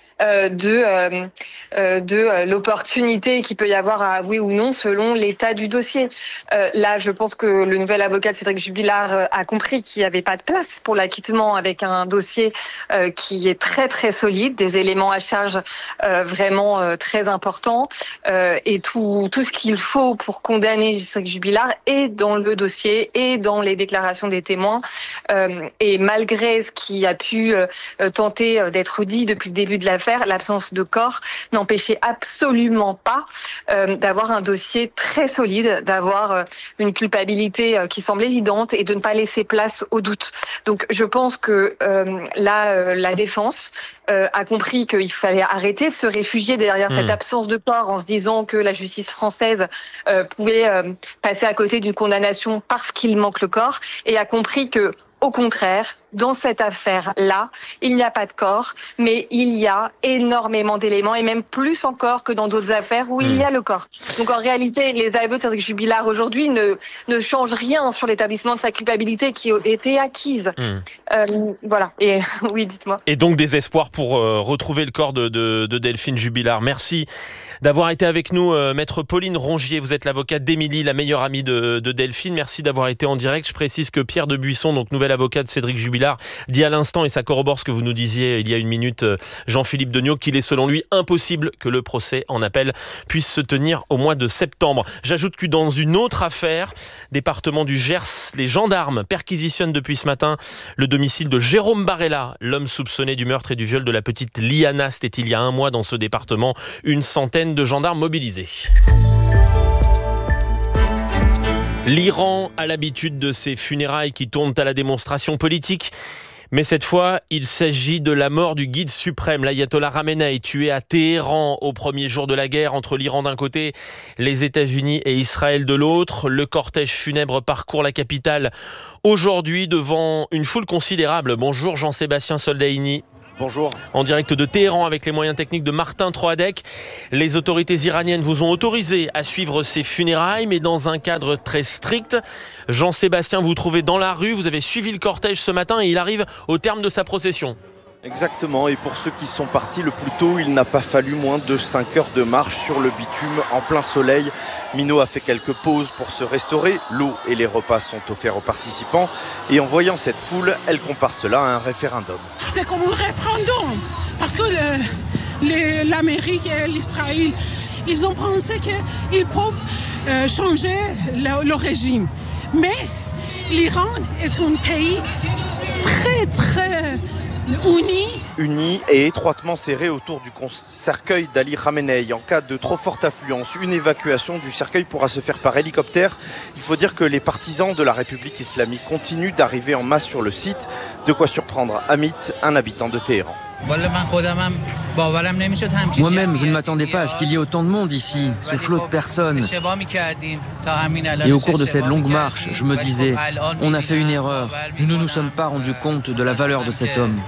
de l'opportunité qu'il peut y avoir à avouer ou non selon l'état du dossier. Là, je pense que le nouvel avocat de Cédric Jubilard a compris qu'il n'y avait pas de place pour l'acquittement avec un dossier qui est très très solide, des éléments à charge vraiment très importants et tout ce qu'il faut pour condamner Cédric Jubilard est dans le dossier et dans les déclarations des témoins. Et malgré ce qui a pu tenter d'être dit depuis le début de l'affaire, l'absence de corps n'empêchait absolument pas d'avoir un dossier très solide, d'avoir une culpabilité qui semble évidente et de ne pas laisser place au doute. Donc je pense que la défense a compris qu'il fallait arrêter de se réfugier derrière cette absence de corps en se disant que la justice française pouvait passer à côté d'une condamnation parce qu'il manque le corps, et a compris que au contraire, dans cette affaire-là, il n'y a pas de corps, mais il y a énormément d'éléments, et même plus encore que dans d'autres affaires où il y a le corps. Donc en réalité, les aveux de Cédric Jubilard aujourd'hui ne changent rien sur l'établissement de sa culpabilité qui a été acquise. Voilà. Et oui, dites-moi. Et donc des espoirs pour retrouver le corps de Delphine Jubilard. Merci d'avoir été avec nous, maître Pauline Rongier. Vous êtes l'avocate d'Émilie, la meilleure amie de Delphine. Merci d'avoir été en direct. Je précise que Pierre de Buisson, donc nouvel avocat de Cédric Jubilard, dit à l'instant, et ça corrobore ce que vous nous disiez il y a une minute, Jean-Philippe Degnaud, qu'il est selon lui impossible que le procès en appel puisse se tenir au mois de septembre. J'ajoute que dans une autre affaire, département du Gers, les gendarmes perquisitionnent depuis ce matin le domicile de Jérôme Barella, l'homme soupçonné du meurtre et du viol de la petite Liana. C'était il y a un mois dans ce département. Une centaine de gendarmes mobilisés. L'Iran a l'habitude de ces funérailles qui tournent à la démonstration politique. Mais cette fois, il s'agit de la mort du guide suprême, l'ayatollah Khamenei, tué à Téhéran au premier jour de la guerre entre l'Iran d'un côté, les États-Unis et Israël de l'autre. Le cortège funèbre parcourt la capitale aujourd'hui devant une foule considérable. Bonjour Jean-Sébastien Soldaini. Bonjour. En direct de Téhéran avec les moyens techniques de Martin Troadec. Les autorités iraniennes vous ont autorisé à suivre ces funérailles, mais dans un cadre très strict. Jean-Sébastien, vous vous trouvez dans la rue, vous avez suivi le cortège ce matin et il arrive au terme de sa procession. Exactement, et pour ceux qui sont partis le plus tôt, il n'a pas fallu moins de 5 heures de marche sur le bitume en plein soleil. Minot a fait quelques pauses pour se restaurer, l'eau et les repas sont offerts aux participants, et en voyant cette foule, elle compare cela à un référendum. C'est comme un référendum, parce que l'Amérique et l'Israël, ils ont pensé qu'ils peuvent changer le régime. Mais l'Iran est un pays très unis et étroitement serrés autour du cercueil d'Ali Khamenei. En cas de trop forte affluence, une évacuation du cercueil pourra se faire par hélicoptère. Il faut dire que les partisans de la République islamique continuent d'arriver en masse sur le site. De quoi surprendre Amit, un habitant de Téhéran. Moi-même, je ne m'attendais pas à ce qu'il y ait autant de monde ici, ce flot de personnes. Et au cours de cette longue marche, je me disais, on a fait une erreur. Nous ne nous sommes pas rendus compte de la valeur de cet homme.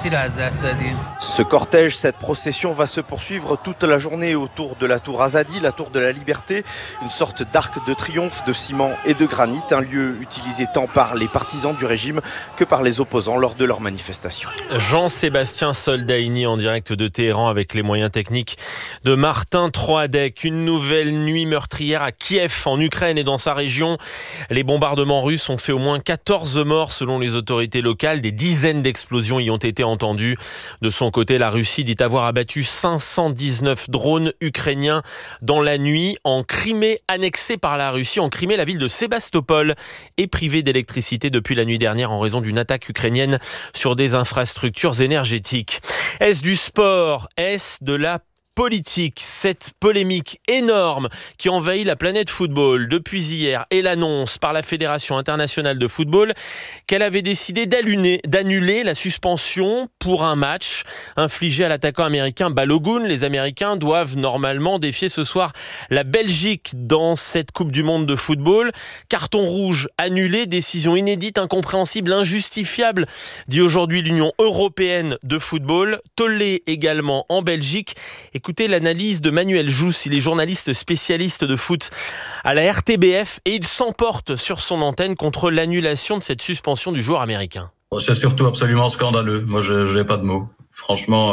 Ce cortège, cette procession va se poursuivre toute la journée autour de la tour Azadi, la tour de la Liberté, une sorte d'arc de triomphe de ciment et de granit, un lieu utilisé tant par les partisans du régime que par les opposants lors de leurs manifestations. Jean-Sébastien Soldaini en direct de Téhéran avec les moyens techniques de Martin Troadec. Une nouvelle nuit meurtrière à Kiev en Ukraine et dans sa région. Les bombardements russes ont fait au moins 14 morts selon les autorités locales. Des dizaines d'explosions y ont été entendues. De son côté, la Russie dit avoir abattu 519 drones ukrainiens dans la nuit en Crimée, annexée par la Russie. En Crimée, la ville de Sébastopol est privée d'électricité depuis la nuit dernière en raison d'une attaque ukrainienne sur des infrastructures énergétiques. Est-ce du sport? Est-ce de la politique? Cette polémique énorme qui envahit la planète football depuis hier et l'annonce par la Fédération internationale de football qu'elle avait décidé d'annuler la suspension pour un match infligé à l'attaquant américain Balogun. Les Américains doivent normalement défier ce soir la Belgique dans cette Coupe du Monde de football. Carton rouge annulé, décision inédite, incompréhensible, injustifiable, dit aujourd'hui l'Union européenne de football. Tollé également en Belgique. Écoutez l'analyse de Manuel Jousse, il est journaliste spécialiste de foot à la RTBF et il s'emporte sur son antenne contre l'annulation de cette suspension du joueur américain. C'est surtout absolument scandaleux. Moi, je n'ai pas de mots. Franchement,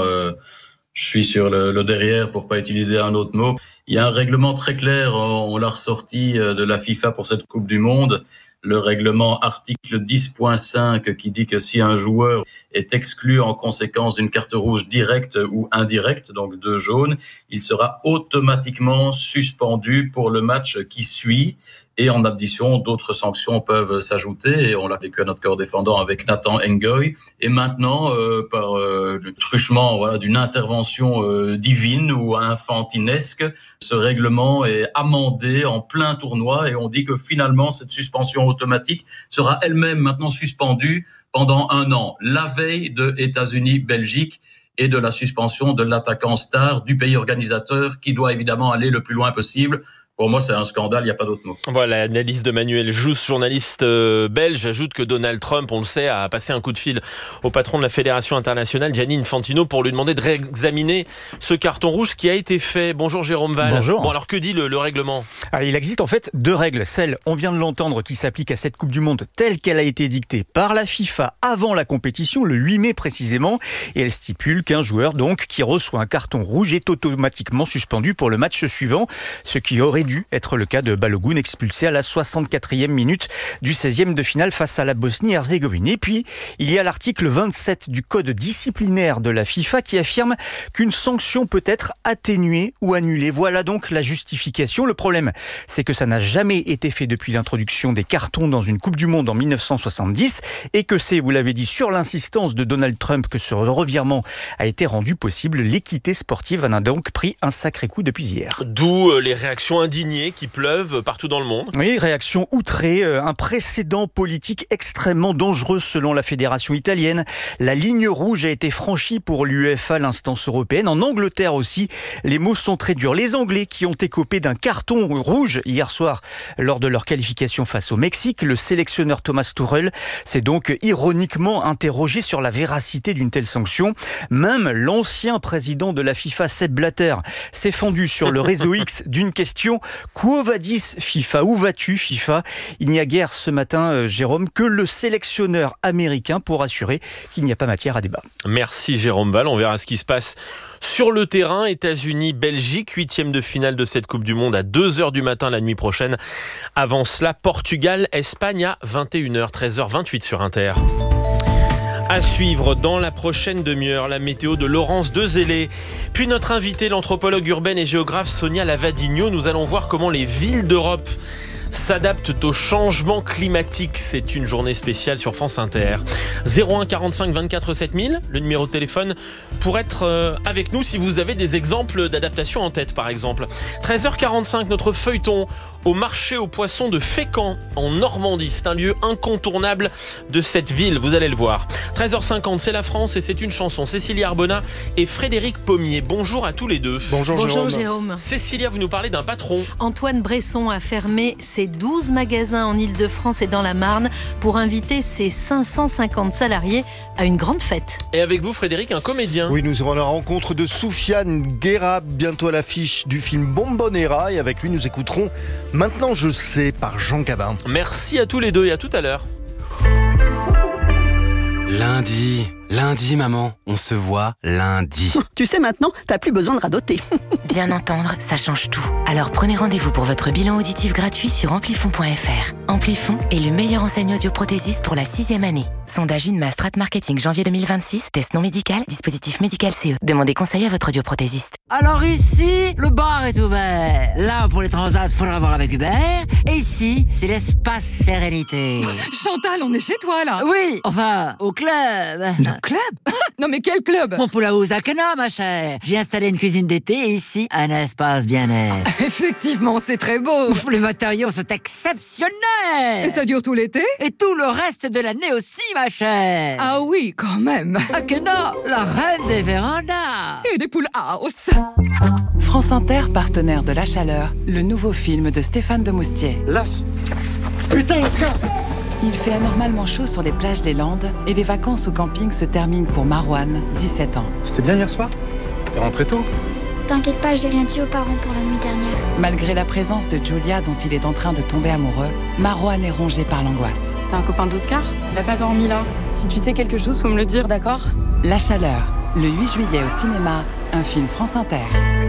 je suis sur le derrière pour pas utiliser un autre mot. Il y a un règlement très clair, on l'a ressorti de la FIFA pour cette Coupe du Monde. Le règlement article 10.5 qui dit que si un joueur est exclu en conséquence d'une carte rouge directe ou indirecte, donc 2 jaunes, il sera automatiquement suspendu pour le match qui suit. Et en addition, d'autres sanctions peuvent s'ajouter. Et on l'a vécu à notre corps défendant avec Nathan Ngoy. Et maintenant, par le truchement d'une intervention divine ou infantinesque, ce règlement est amendé en plein tournoi. Et on dit que finalement, cette suspension automatique sera elle-même maintenant suspendue pendant 1 an. La veille de États-Unis-Belgique et de la suspension de l'attaquant star du pays organisateur qui doit évidemment aller le plus loin possible. Pour moi, c'est un scandale, il n'y a pas d'autre mot. Voilà, l'analyse de Manuel Jousse, journaliste belge. J'ajoute que Donald Trump, on le sait, a passé un coup de fil au patron de la Fédération internationale, Gianni Infantino, pour lui demander de réexaminer ce carton rouge qui a été fait. Bonjour Jérôme Val. Bonjour. Bon, alors que dit le règlement ? Il existe en fait 2 règles. Celle, on vient de l'entendre, qui s'applique à cette Coupe du Monde telle qu'elle a été dictée par la FIFA avant la compétition, le 8 mai précisément. Et elle stipule qu'un joueur donc qui reçoit un carton rouge est automatiquement suspendu pour le match suivant, ce qui aurait dû être le cas de Balogun, expulsé à la 64e minute du 16e de finale face à la Bosnie-Herzégovine. Et puis, il y a l'article 27 du code disciplinaire de la FIFA qui affirme qu'une sanction peut être atténuée ou annulée. Voilà donc la justification. Le problème, c'est que ça n'a jamais été fait depuis l'introduction des cartons dans une Coupe du Monde en 1970 et que c'est, vous l'avez dit, sur l'insistance de Donald Trump que ce revirement a été rendu possible. L'équité sportive en a donc pris un sacré coup depuis hier. D'où les réactions indignées qui pleuvent partout dans le monde. Oui, réaction outrée, un précédent politique extrêmement dangereux selon la fédération italienne. La ligne rouge a été franchie pour l'UEFA, l'instance européenne. En Angleterre aussi, les mots sont très durs. Les Anglais qui ont écopé d'un carton rouge hier soir lors de leur qualification face au Mexique, le sélectionneur Thomas Tuchel s'est donc ironiquement interrogé sur la véracité d'une telle sanction. Même l'ancien président de la FIFA, Sepp Blatter, s'est fendu sur le réseau X d'une question: Quo vadis FIFA? Où vas-tu FIFA? Il n'y a guère ce matin, Jérôme, que le sélectionneur américain pour assurer qu'il n'y a pas matière à débat. Merci Jérôme Val, on verra ce qui se passe sur le terrain. États-Unis-Belgique, 8e de finale de cette Coupe du Monde à 2h du matin la nuit prochaine. Avant cela, Portugal-Espagne à 21h, 13h28 sur Inter. À suivre dans la prochaine demi-heure, la météo de Laurence Dezellé. Puis notre invitée, l'anthropologue urbaine et géographe Sonia Lavadino. Nous allons voir comment les villes d'Europe s'adaptent au changement climatique. C'est une journée spéciale sur France Inter. 01 45 24 7000, le numéro de téléphone pour être avec nous si vous avez des exemples d'adaptation en tête par exemple. 13h45, notre feuilleton au marché aux poissons de Fécamp en Normandie. C'est un lieu incontournable de cette ville, vous allez le voir. 13h50, c'est la France et c'est une chanson. Cécilia Arbona et Frédéric Pommier. Bonjour à tous les deux. Bonjour Jérôme. Cécilia, vous nous parlez d'un patron. Antoine Bresson a fermé ses 12 magasins en Ile-de-France et dans la Marne pour inviter ses 550 salariés à une grande fête. Et avec vous, Frédéric, un comédien. Oui, nous aurons la rencontre de Soufiane Guerra, bientôt à l'affiche du film Bombonera. Et avec lui, nous écouterons Maintenant je sais par Jean Gabin. Merci à tous les deux et à tout à l'heure. Lundi, maman, on se voit lundi. Tu sais maintenant, t'as plus besoin de radoter. Bien entendre, ça change tout. Alors prenez rendez-vous pour votre bilan auditif gratuit sur amplifon.fr. Amplifon est le meilleur enseigne audioprothésiste pour la 6e année. Sondage INMA Strat Marketing janvier 2026, test non médical, dispositif médical CE. Demandez conseil à votre audioprothésiste. Alors ici, le bar est ouvert. Là, pour les transats, faudra voir avec Hubert. Et ici, c'est l'espace sérénité. Chantal, on est chez toi là. Oui, enfin, au club. Le club? Non mais quel club? Mon Poulaouz Akena, ma chère. J'ai installé une cuisine d'été et ici, un espace bien-être. Effectivement, c'est très beau. Les matériaux sont exceptionnels. Et ça dure tout l'été? Et tout le reste de l'année aussi, ma chère. Ah oui, quand même. Akena, la reine des vérandas. Et des poules house. France Inter, partenaire de La Chaleur, le nouveau film de Stéphane Demoustier. Lâche. Putain, Oscar. Il fait anormalement chaud sur les plages des Landes et les vacances au camping se terminent pour Marouane, 17 ans. C'était bien hier soir? T'es rentré tôt? T'inquiète pas, j'ai rien dit aux parents pour la nuit dernière. Malgré la présence de Julia dont il est en train de tomber amoureux, Marouane est rongé par l'angoisse. T'as un copain d'Oscar? Il a pas dormi là. Si tu sais quelque chose, faut me le dire, d'accord? La Chaleur, le 8 juillet au cinéma, un film France Inter.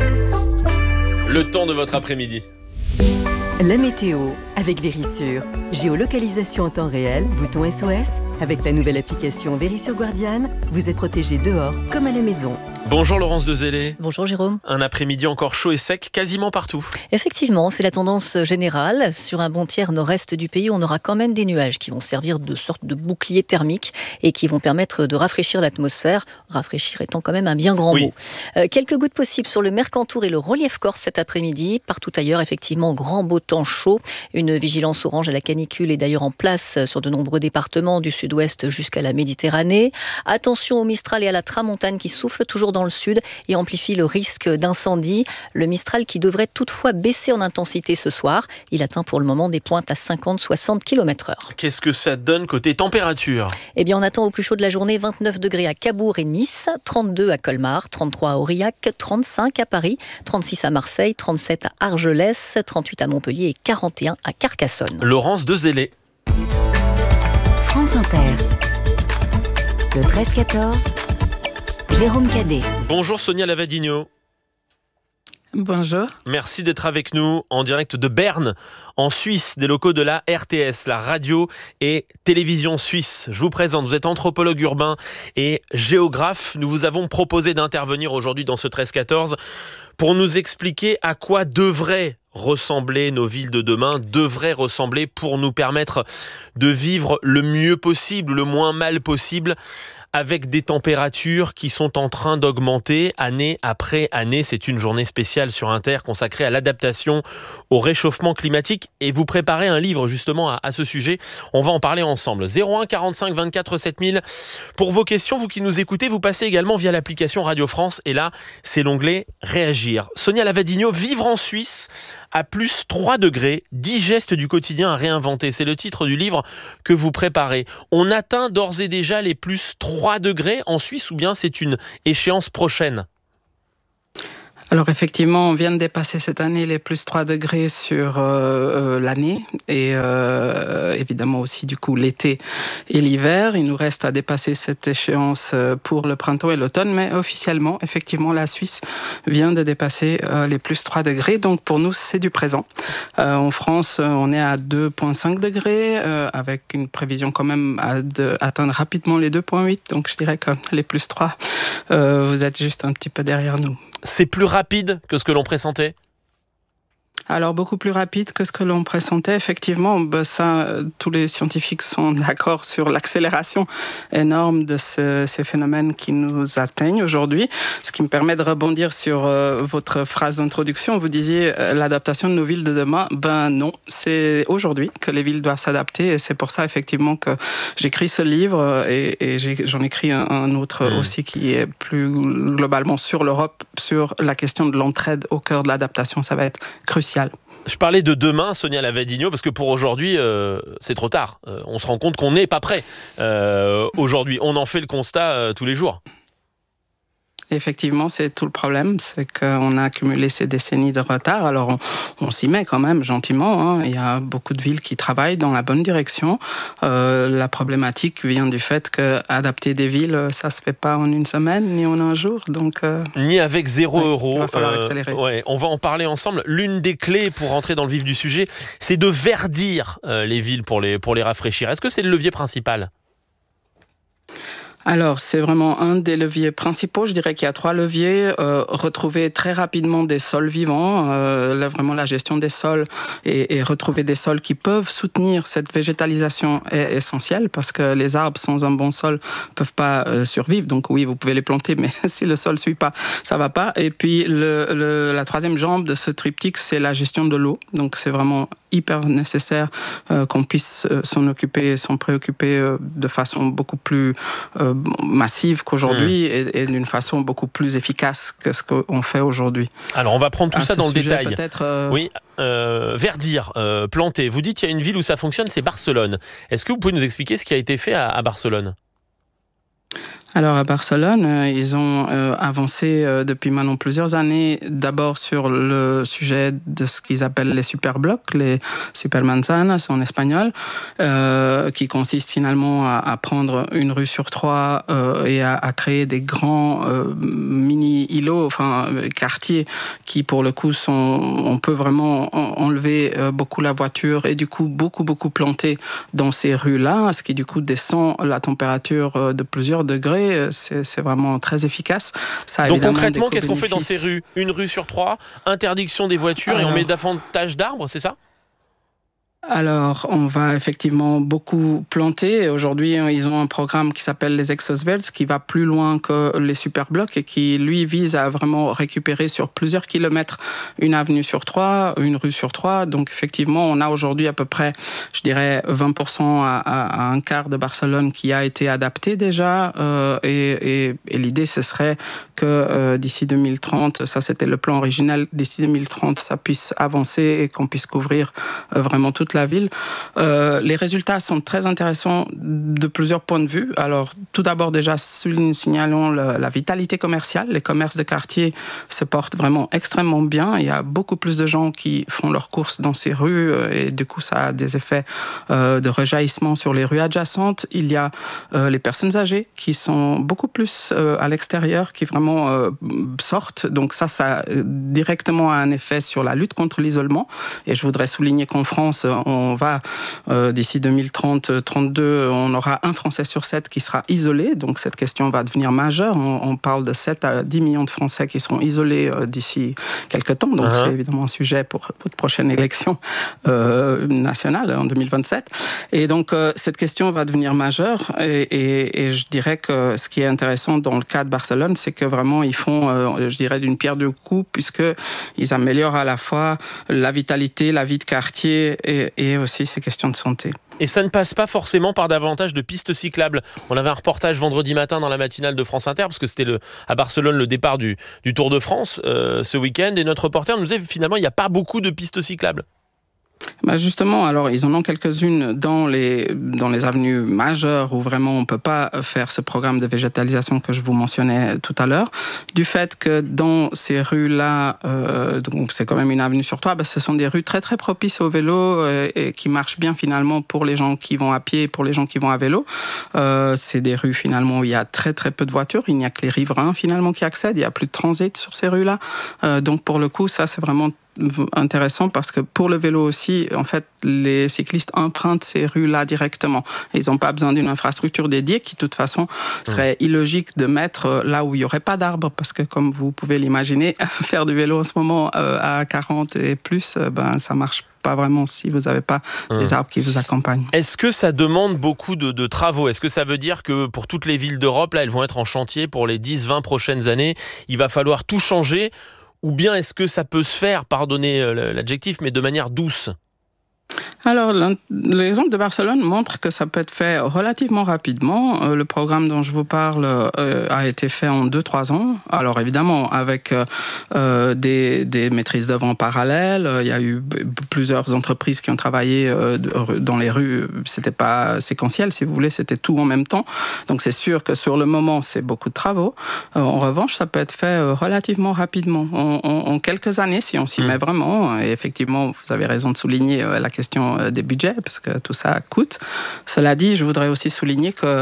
Le temps de votre après-midi. La météo avec Vérissure. Géolocalisation en temps réel, bouton SOS. Avec la nouvelle application Vérissure Guardian, vous êtes protégé dehors comme à la maison. Bonjour Laurence Dezellé. Bonjour Jérôme. Un après-midi encore chaud et sec quasiment partout. Effectivement, c'est la tendance générale. Sur un bon tiers nord-est du pays, on aura quand même des nuages qui vont servir de sorte de bouclier thermique et qui vont permettre de rafraîchir l'atmosphère. Rafraîchir étant quand même un bien grand mot. Quelques gouttes possibles sur le Mercantour et le relief corse cet après-midi. Partout ailleurs, effectivement, grand beau temps chaud. Une vigilance orange à la canicule est d'ailleurs en place sur de nombreux départements du sud-ouest jusqu'à la Méditerranée. Attention au Mistral et à la tramontane qui soufflent toujours dans le sud et amplifie le risque d'incendie. Le Mistral qui devrait toutefois baisser en intensité ce soir. Il atteint pour le moment des pointes à 50-60 km/h. Qu'est-ce que ça donne côté température? Eh bien, on attend au plus chaud de la journée 29 degrés à Cabourg et Nice, 32 à Colmar, 33 à Aurillac, 35 à Paris, 36 à Marseille, 37 à Argelès, 38 à Montpellier et 41 à Carcassonne. Laurence Dezellé. France Inter. Le 13-14. Jérôme Cadet. Bonjour Sonia Lavadino. Bonjour. Merci d'être avec nous en direct de Berne, en Suisse, des locaux de la RTS, la radio et télévision suisse. Je vous présente, vous êtes anthropologue urbain et géographe. Nous vous avons proposé d'intervenir aujourd'hui dans ce 13-14 pour nous expliquer à quoi devraient ressembler nos villes de demain, devraient ressembler pour nous permettre de vivre le mieux possible, le moins mal possible, avec des températures qui sont en train d'augmenter année après année. C'est une journée spéciale sur Inter consacrée à l'adaptation au réchauffement climatique et vous préparez un livre justement à ce sujet. On va en parler ensemble. 01 45 24 7000 pour vos questions. Vous qui nous écoutez, vous passez également via l'application Radio France et là, c'est l'onglet Réagir. Sonia Lavadino, vivre en Suisse à plus 3 degrés, 10 gestes du quotidien à réinventer. C'est le titre du livre que vous préparez. On atteint d'ores et déjà les plus 3 degrés en Suisse ou bien c'est une échéance prochaine ? Alors effectivement, on vient de dépasser cette année les plus 3 degrés sur l'année et évidemment aussi du coup l'été et l'hiver. Il nous reste à dépasser cette échéance pour le printemps et l'automne, mais officiellement, effectivement, la Suisse vient de dépasser les plus 3 degrés. Donc pour nous, c'est du présent. En France, on est à 2,5 degrés avec une prévision quand même d'atteindre rapidement les 2,8. Donc je dirais que les plus 3, vous êtes juste un petit peu derrière nous. C'est plus rapide que ce que l'on pressentait ? Alors, beaucoup plus rapide que ce que l'on pressentait. Effectivement, tous les scientifiques sont d'accord sur l'accélération énorme de ces phénomènes qui nous atteignent aujourd'hui. Ce qui me permet de rebondir sur votre phrase d'introduction. Vous disiez l'adaptation de nos villes de demain. Non, c'est aujourd'hui que les villes doivent s'adapter. Et c'est pour ça, effectivement, que j'écris ce livre et j'en écris un autre aussi qui est plus globalement sur l'Europe, sur la question de l'entraide au cœur de l'adaptation. Ça va être crucial. Je parlais de demain, Sonia Lavadino, parce que pour aujourd'hui, c'est trop tard. On se rend compte qu'on n'est pas prêt aujourd'hui. On en fait le constat tous les jours. Effectivement, c'est tout le problème, c'est qu'on a accumulé ces décennies de retard. Alors, on s'y met quand même gentiment. Il y a beaucoup de villes qui travaillent dans la bonne direction. La problématique vient du fait qu'adapter des villes, ça se fait pas en une semaine, ni en un jour. Donc, ni avec 0 €. Il va falloir accélérer. On va en parler ensemble. L'une des clés pour rentrer dans le vif du sujet, c'est de verdir les villes pour les rafraîchir. Est-ce que c'est le levier principal ? Alors, c'est vraiment un des leviers principaux. Je dirais qu'il y a 3 leviers. Retrouver très rapidement des sols vivants, vraiment la gestion des sols et retrouver des sols qui peuvent soutenir cette végétalisation est essentiel parce que les arbres sans un bon sol peuvent pas survivre. Donc oui, vous pouvez les planter, mais si le sol suit pas, ça va pas. Et puis la troisième jambe de ce triptyque, c'est la gestion de l'eau. Donc c'est vraiment hyper nécessaire qu'on puisse s'en préoccuper de façon beaucoup plus massive qu'aujourd'hui et d'une façon beaucoup plus efficace que ce qu'on fait aujourd'hui. Alors on va prendre tout ça dans le détail. Peut-être oui, verdir, planter. Vous dites qu'il y a une ville où ça fonctionne, c'est Barcelone. Est-ce que vous pouvez nous expliquer ce qui a été fait à Barcelone ? Alors à Barcelone, ils ont avancé depuis maintenant plusieurs années, d'abord sur le sujet de ce qu'ils appellent les superblocs, les supermanzanas en espagnol, qui consiste finalement à prendre une rue sur 3 et à créer des grands mini-îlots, enfin quartiers qui pour le coup on peut vraiment enlever beaucoup la voiture et du coup beaucoup planter dans ces rues-là, ce qui du coup descend la température de plusieurs degrés. C'est vraiment très efficace. Donc concrètement, qu'est-ce qu'on fait dans ces rues ? Une rue sur 3, interdiction des voitures et on met davantage d'arbres, c'est ça ? Alors, on va effectivement beaucoup planter. Aujourd'hui, ils ont un programme qui s'appelle les Exosverts, qui va plus loin que les superblocs et qui, lui, vise à vraiment récupérer sur plusieurs kilomètres une avenue sur 3, une rue sur 3. Donc, effectivement, on a aujourd'hui à peu près, je dirais, 20% à un quart de Barcelone qui a été adapté déjà. Et l'idée, ce serait que d'ici 2030, ça c'était le plan original, d'ici 2030, ça puisse avancer et qu'on puisse couvrir vraiment toute la ville. Les résultats sont très intéressants de plusieurs points de vue. Alors, tout d'abord, déjà, signalons la vitalité commerciale. Les commerces de quartier se portent vraiment extrêmement bien. Il y a beaucoup plus de gens qui font leurs courses dans ces rues et du coup, ça a des effets de rejaillissement sur les rues adjacentes. Il y a les personnes âgées qui sont beaucoup plus à l'extérieur, qui vraiment sortent. Donc ça a directement un effet sur la lutte contre l'isolement. Et je voudrais souligner qu'en France, on va, d'ici 2030-32, on aura 1 Français sur 7 qui sera isolé. Donc cette question va devenir majeure. On parle de 7 à 10 millions de Français qui seront isolés d'ici quelques temps. Donc c'est évidemment un sujet pour votre prochaine élection nationale en 2027. Et donc cette question va devenir majeure. Et je dirais que ce qui est intéressant dans le cas de Barcelone, c'est que vraiment ils font, je dirais, d'une pierre deux coups, puisqu'ils améliorent à la fois la vitalité, la vie de quartier et aussi ces questions de santé. Et ça ne passe pas forcément par davantage de pistes cyclables. On avait un reportage vendredi matin dans la matinale de France Inter, parce que c'était à Barcelone le départ du Tour de France ce week-end, et notre reporter nous disait finalement il n'y a pas beaucoup de pistes cyclables. Justement, alors ils en ont quelques-unes dans les avenues majeures où vraiment on ne peut pas faire ce programme de végétalisation que je vous mentionnais tout à l'heure. Du fait que dans ces rues-là, donc c'est quand même une avenue sur 3, ce sont des rues très très propices au vélo et qui marchent bien finalement pour les gens qui vont à pied et pour les gens qui vont à vélo. C'est des rues finalement où il y a très très peu de voitures, il n'y a que les riverains finalement qui accèdent, il n'y a plus de transit sur ces rues-là. Donc pour le coup, ça c'est vraiment intéressant parce que pour le vélo aussi, en fait, les cyclistes empruntent ces rues-là directement. Et ils n'ont pas besoin d'une infrastructure dédiée qui, de toute façon, serait illogique de mettre là où il n'y aurait pas d'arbres parce que, comme vous pouvez l'imaginer, faire du vélo en ce moment à 40 et plus, ça marche pas vraiment si vous n'avez pas des arbres qui vous accompagnent. Est-ce que ça demande beaucoup de travaux ? Est-ce que ça veut dire que pour toutes les villes d'Europe, là, elles vont être en chantier pour les 10-20 prochaines années ? Il va falloir tout changer ? Ou bien est-ce que ça peut se faire, pardonnez l'adjectif, mais de manière douce ? Alors, l'exemple de Barcelone montre que ça peut être fait relativement rapidement. Le programme dont je vous parle a été fait en 2-3 ans. Alors, évidemment, avec des maîtrises d'œuvre en parallèle. Il y a eu plusieurs entreprises qui ont travaillé dans les rues. C'était pas séquentiel, si vous voulez, c'était tout en même temps. Donc, c'est sûr que sur le moment, c'est beaucoup de travaux. En revanche, ça peut être fait relativement rapidement. En quelques années, si on s'y met vraiment. Et effectivement, vous avez raison de souligner la question des budgets, parce que tout ça coûte. Cela dit, je voudrais aussi souligner que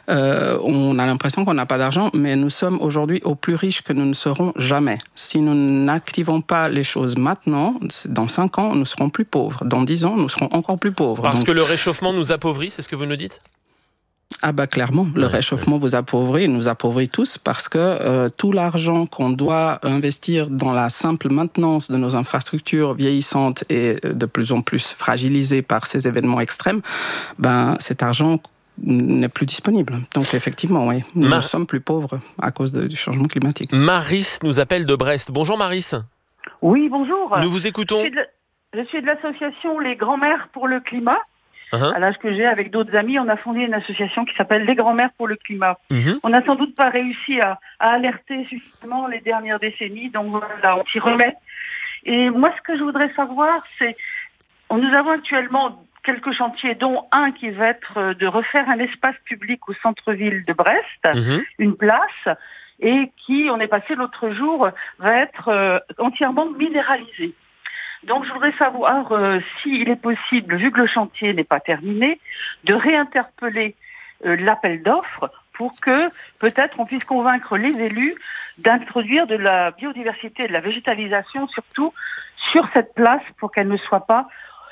on a l'impression qu'on n'a pas d'argent, mais nous sommes aujourd'hui au plus riches que nous ne serons jamais. Si nous n'activons pas les choses maintenant, dans 5 ans, nous serons plus pauvres. Dans 10 ans, nous serons encore plus pauvres. Parce que le réchauffement nous appauvrit, c'est ce que vous nous dites ? Ah clairement, le réchauffement vous appauvrit, nous appauvrit tous parce que tout l'argent qu'on doit investir dans la simple maintenance de nos infrastructures vieillissantes et de plus en plus fragilisées par ces événements extrêmes, cet argent n'est plus disponible. Donc effectivement, oui, nous sommes plus pauvres à cause du changement climatique. Maris nous appelle de Brest. Bonjour Maris. Oui, bonjour. Nous vous écoutons. Je suis de l'association Les Grands-Mères pour le Climat. À l'âge que j'ai, avec d'autres amis, on a fondé une association qui s'appelle Les Grands-Mères pour le Climat. On n'a sans doute pas réussi à alerter suffisamment les dernières décennies, donc voilà, on s'y remet. Et moi, ce que je voudrais savoir, c'est, nous avons actuellement quelques chantiers, dont un qui va être de refaire un espace public au centre-ville de Brest, une place, et qui, on est passé l'autre jour, va être entièrement minéralisé. Donc, je voudrais savoir s'il est possible, vu que le chantier n'est pas terminé, de réinterpeller l'appel d'offres pour que, peut-être, on puisse convaincre les élus d'introduire de la biodiversité et de la végétalisation, surtout sur cette place, pour qu'elle ne soit pas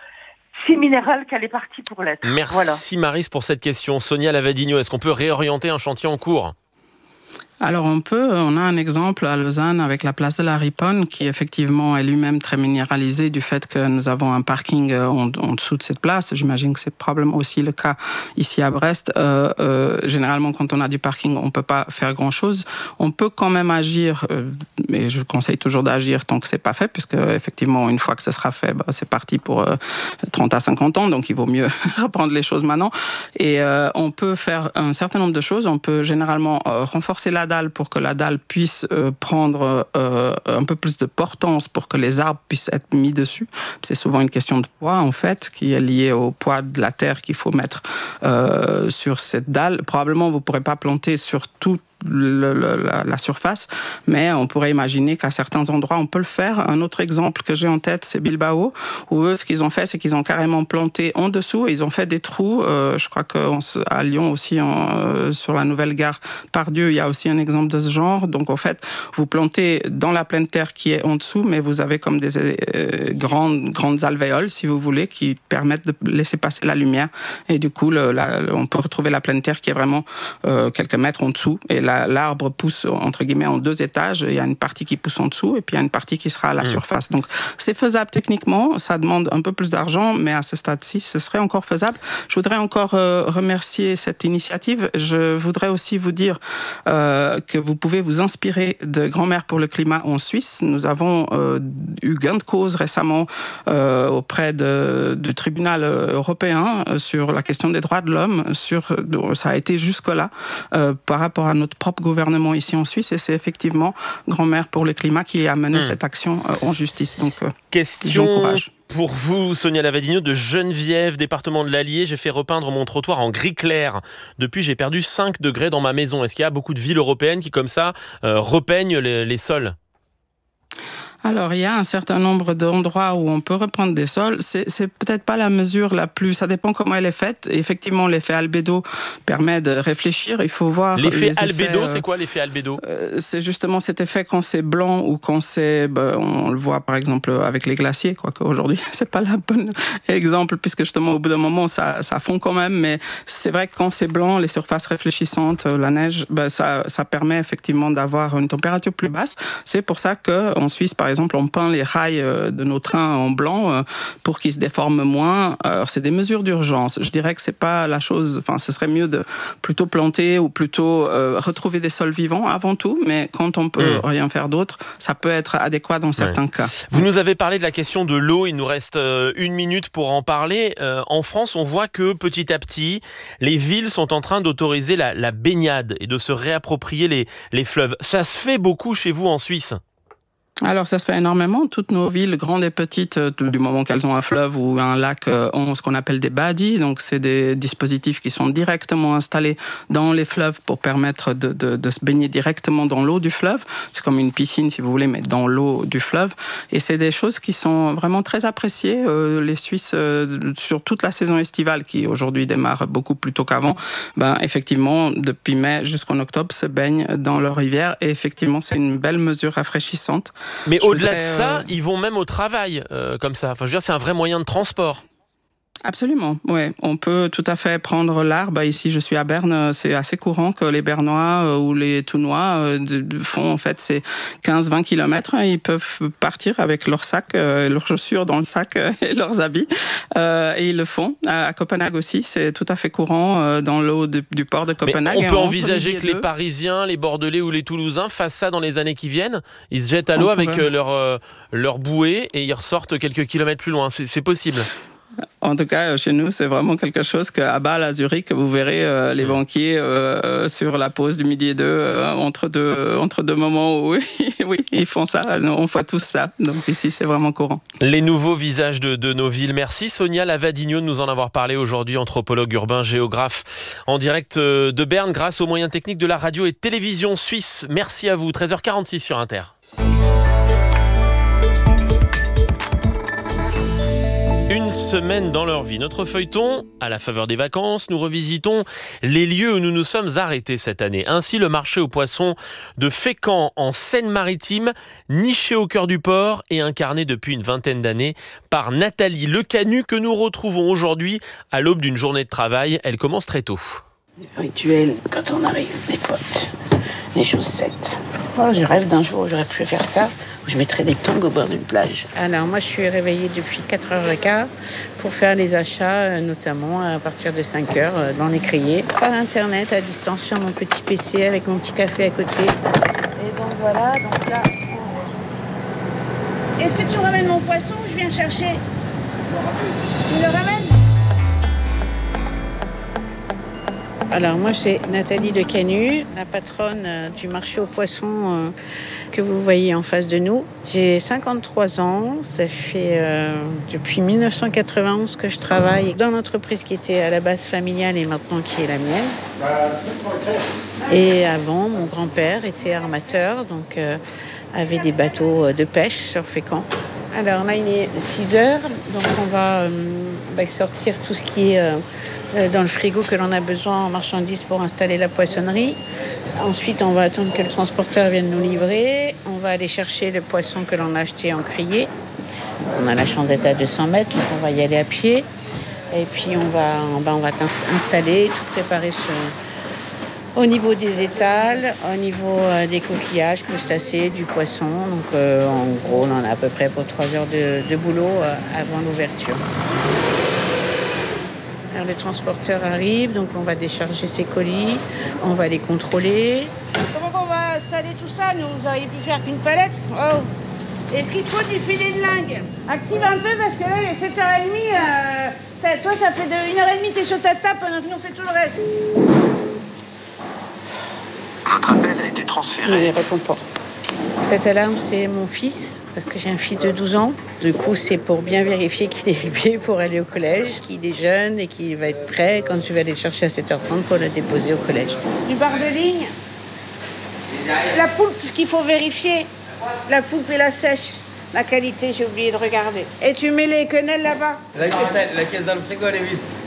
si minérale qu'elle est partie pour l'être. Merci Maris pour cette question. Sonia Lavadino, est-ce qu'on peut réorienter un chantier en cours ? Alors on a un exemple à Lausanne avec la place de la Riponne qui effectivement est lui-même très minéralisé du fait que nous avons un parking en dessous de cette place. J'imagine que c'est probablement aussi le cas ici à Brest. Généralement quand on a du parking on ne peut pas faire grand-chose. On peut quand même agir, mais je conseille toujours d'agir tant que ce n'est pas fait puisque effectivement une fois que ce sera fait, c'est parti pour 30 à 50 ans, donc il vaut mieux reprendre les choses maintenant. Et on peut faire un certain nombre de choses. On peut généralement renforcer la dalle pour que la dalle puisse prendre un peu plus de portance pour que les arbres puissent être mis dessus. C'est souvent une question de poids, en fait, qui est liée au poids de la terre qu'il faut mettre sur cette dalle. Probablement, vous ne pourrez pas planter sur toute la surface, mais on pourrait imaginer qu'à certains endroits on peut le faire. Un autre exemple que j'ai en tête, c'est Bilbao, où eux, ce qu'ils ont fait, c'est qu'ils ont carrément planté en dessous et ils ont fait des trous. Je crois qu'à Lyon aussi, sur la nouvelle gare Pardieu, il y a aussi un exemple de ce genre. Donc en fait, vous plantez dans la pleine terre qui est en dessous, mais vous avez comme des grandes alvéoles, si vous voulez, qui permettent de laisser passer la lumière. Et du coup, on peut retrouver la pleine terre qui est vraiment quelques mètres en dessous. Et l'arbre pousse, entre guillemets, en 2 étages. Il y a une partie qui pousse en dessous et puis il y a une partie qui sera à la surface. Donc, c'est faisable techniquement. Ça demande un peu plus d'argent, mais à ce stade-ci, ce serait encore faisable. Je voudrais encore remercier cette initiative. Je voudrais aussi vous dire que vous pouvez vous inspirer de Grand-Mère pour le climat en Suisse. Nous avons eu gain de cause récemment auprès du tribunal européen sur la question des droits de l'homme. Ça a été jusque-là par rapport à notre propre gouvernement ici en Suisse, et c'est effectivement Grand-Mère pour le climat qui a mené cette action en justice. Donc, j'encourage. Pour vous, Sonia Lavadino, de Geneviève, département de l'Allier, j'ai fait repeindre mon trottoir en gris clair. Depuis, j'ai perdu 5 degrés dans ma maison. Est-ce qu'il y a beaucoup de villes européennes qui, comme ça, repeignent les sols ? Alors, il y a un certain nombre d'endroits où on peut reprendre des sols. C'est peut-être pas la mesure la plus... Ça dépend comment elle est faite. Et effectivement, l'effet albédo permet de réfléchir. Il faut voir... L'effet albédo, c'est quoi l'effet albédo ? C'est justement cet effet quand c'est blanc ou quand c'est... on le voit par exemple avec les glaciers, quoique aujourd'hui, c'est pas la bonne exemple, puisque justement, au bout d'un moment, ça fond quand même. Mais c'est vrai que quand c'est blanc, les surfaces réfléchissantes, la neige, ça permet effectivement d'avoir une température plus basse. C'est pour ça qu'en Suisse, par exemple, on peint les rails de nos trains en blanc pour qu'ils se déforment moins. Alors, c'est des mesures d'urgence. Je dirais que c'est pas la chose... Enfin, ce serait mieux de plutôt planter ou plutôt retrouver des sols vivants avant tout. Mais quand on peut rien faire d'autre, ça peut être adéquat dans certains cas. Vous nous avez parlé de la question de l'eau. Il nous reste 1 minute pour en parler. En France, on voit que petit à petit, les villes sont en train d'autoriser la baignade et de se réapproprier les fleuves. Ça se fait beaucoup chez vous en Suisse ? Alors, ça se fait énormément. Toutes nos villes, grandes et petites, du moment qu'elles ont un fleuve ou un lac, ont ce qu'on appelle des badis. Donc, c'est des dispositifs qui sont directement installés dans les fleuves pour permettre de se baigner directement dans l'eau du fleuve. C'est comme une piscine, si vous voulez, mais dans l'eau du fleuve. Et c'est des choses qui sont vraiment très appréciées. Les Suisses, sur toute la saison estivale, qui aujourd'hui démarre beaucoup plus tôt qu'avant, effectivement, depuis mai jusqu'en octobre, se baignent dans leur rivière. Et effectivement, c'est une belle mesure rafraîchissante. Mais au-delà de ça, ils vont même au travail comme ça. Enfin, je veux dire, c'est un vrai moyen de transport. Absolument, oui. On peut tout à fait prendre l'Arbre. Ici, je suis à Berne. C'est assez courant que les Bernois ou les Tounois font en fait ces 15-20 km. Ils peuvent partir avec leur sac, leurs chaussures dans le sac et leurs habits. Et ils le font. À Copenhague aussi, c'est tout à fait courant dans l'eau du port de Copenhague. Mais on peut envisager que les Parisiens, les Bordelais ou les Toulousains fassent ça dans les années qui viennent. Ils se jettent à l'eau avec leur bouée et ils ressortent quelques kilomètres plus loin. C'est possible. En tout cas, chez nous, c'est vraiment quelque chose qu'à Bâle, à Zurich, vous verrez les banquiers sur la pause du midi et deux, entre deux moments où oui, ils font ça. On fait tous ça. Donc ici, c'est vraiment courant. Les nouveaux visages de nos villes. Merci Sonia Lavadigno de nous en avoir parlé aujourd'hui, anthropologue urbain, géographe, en direct de Berne, grâce aux moyens techniques de la radio et télévision suisse. Merci à vous. 13h46 sur Inter. Une semaine dans leur vie. Notre feuilleton, à la faveur des vacances, nous revisitons les lieux où nous nous sommes arrêtés cette année. Ainsi, le marché aux poissons de Fécamp en Seine-Maritime, niché au cœur du port et incarné depuis une vingtaine d'années par Nathalie Lecanu, que nous retrouvons aujourd'hui à l'aube d'une journée de travail. Elle commence très tôt. Rituel quand on arrive, les potes, les chaussettes. Oh, je rêve d'un jour où j'aurais pu faire ça. Je mettrais des tongs au bord d'une plage. Alors moi, je suis réveillée depuis 4h15 pour faire les achats, notamment à partir de 5h dans l'écrier. Par Internet, à distance, sur mon petit PC, avec mon petit café à côté. Et donc voilà, donc là... Est-ce que tu me ramènes mon poisson ou je viens chercher ? Tu me le ramènes ? Alors moi, c'est Nathalie Lecanu, la patronne du marché aux poissons que vous voyez en face de nous. J'ai 53 ans, ça fait depuis 1991 que je travaille dans l'entreprise qui était à la base familiale et maintenant qui est la mienne. Et avant, mon grand-père était armateur, donc avait des bateaux de pêche sur Fécamp. Alors là, il est 6h, donc on va sortir tout ce qui est... dans le frigo que l'on a besoin en marchandises pour installer la poissonnerie. Ensuite, on va attendre que le transporteur vienne nous livrer. On va aller chercher le poisson que l'on a acheté en criée. On a la chandette à 200 mètres, donc on va y aller à pied. Et puis, on va installer, tout préparer au niveau des étals, au niveau des coquillages, crustacés, du poisson. Donc, en gros, on en a à peu près pour 3 heures de boulot avant l'ouverture. Alors, le transporteur arrive, donc on va décharger ses colis, on va les contrôler. Comment on va installer tout ça, nous? Vous auriez pu faire qu'une palette? Oh. Est-ce qu'il faut du filet de lingue? Active un peu parce que là, il est 7h30. Toi, ça fait 1h30 t'es sur ta table pendant que nous on fait tout le reste. Votre appel a été transféré. Je ne réponds pas. Cette alarme, c'est mon fils, parce que j'ai un fils de 12 ans. Du coup, c'est pour bien vérifier qu'il est élevé pour aller au collège, qu'il est jeune et qu'il va être prêt quand je vais aller le chercher à 7h30 pour le déposer au collège. Du barre de ligne. La poulpe qu'il faut vérifier. La poulpe et la sèche. La qualité, j'ai oublié de regarder. Et tu mets les quenelles là-bas? La caisse dans le frigo, elle est vide.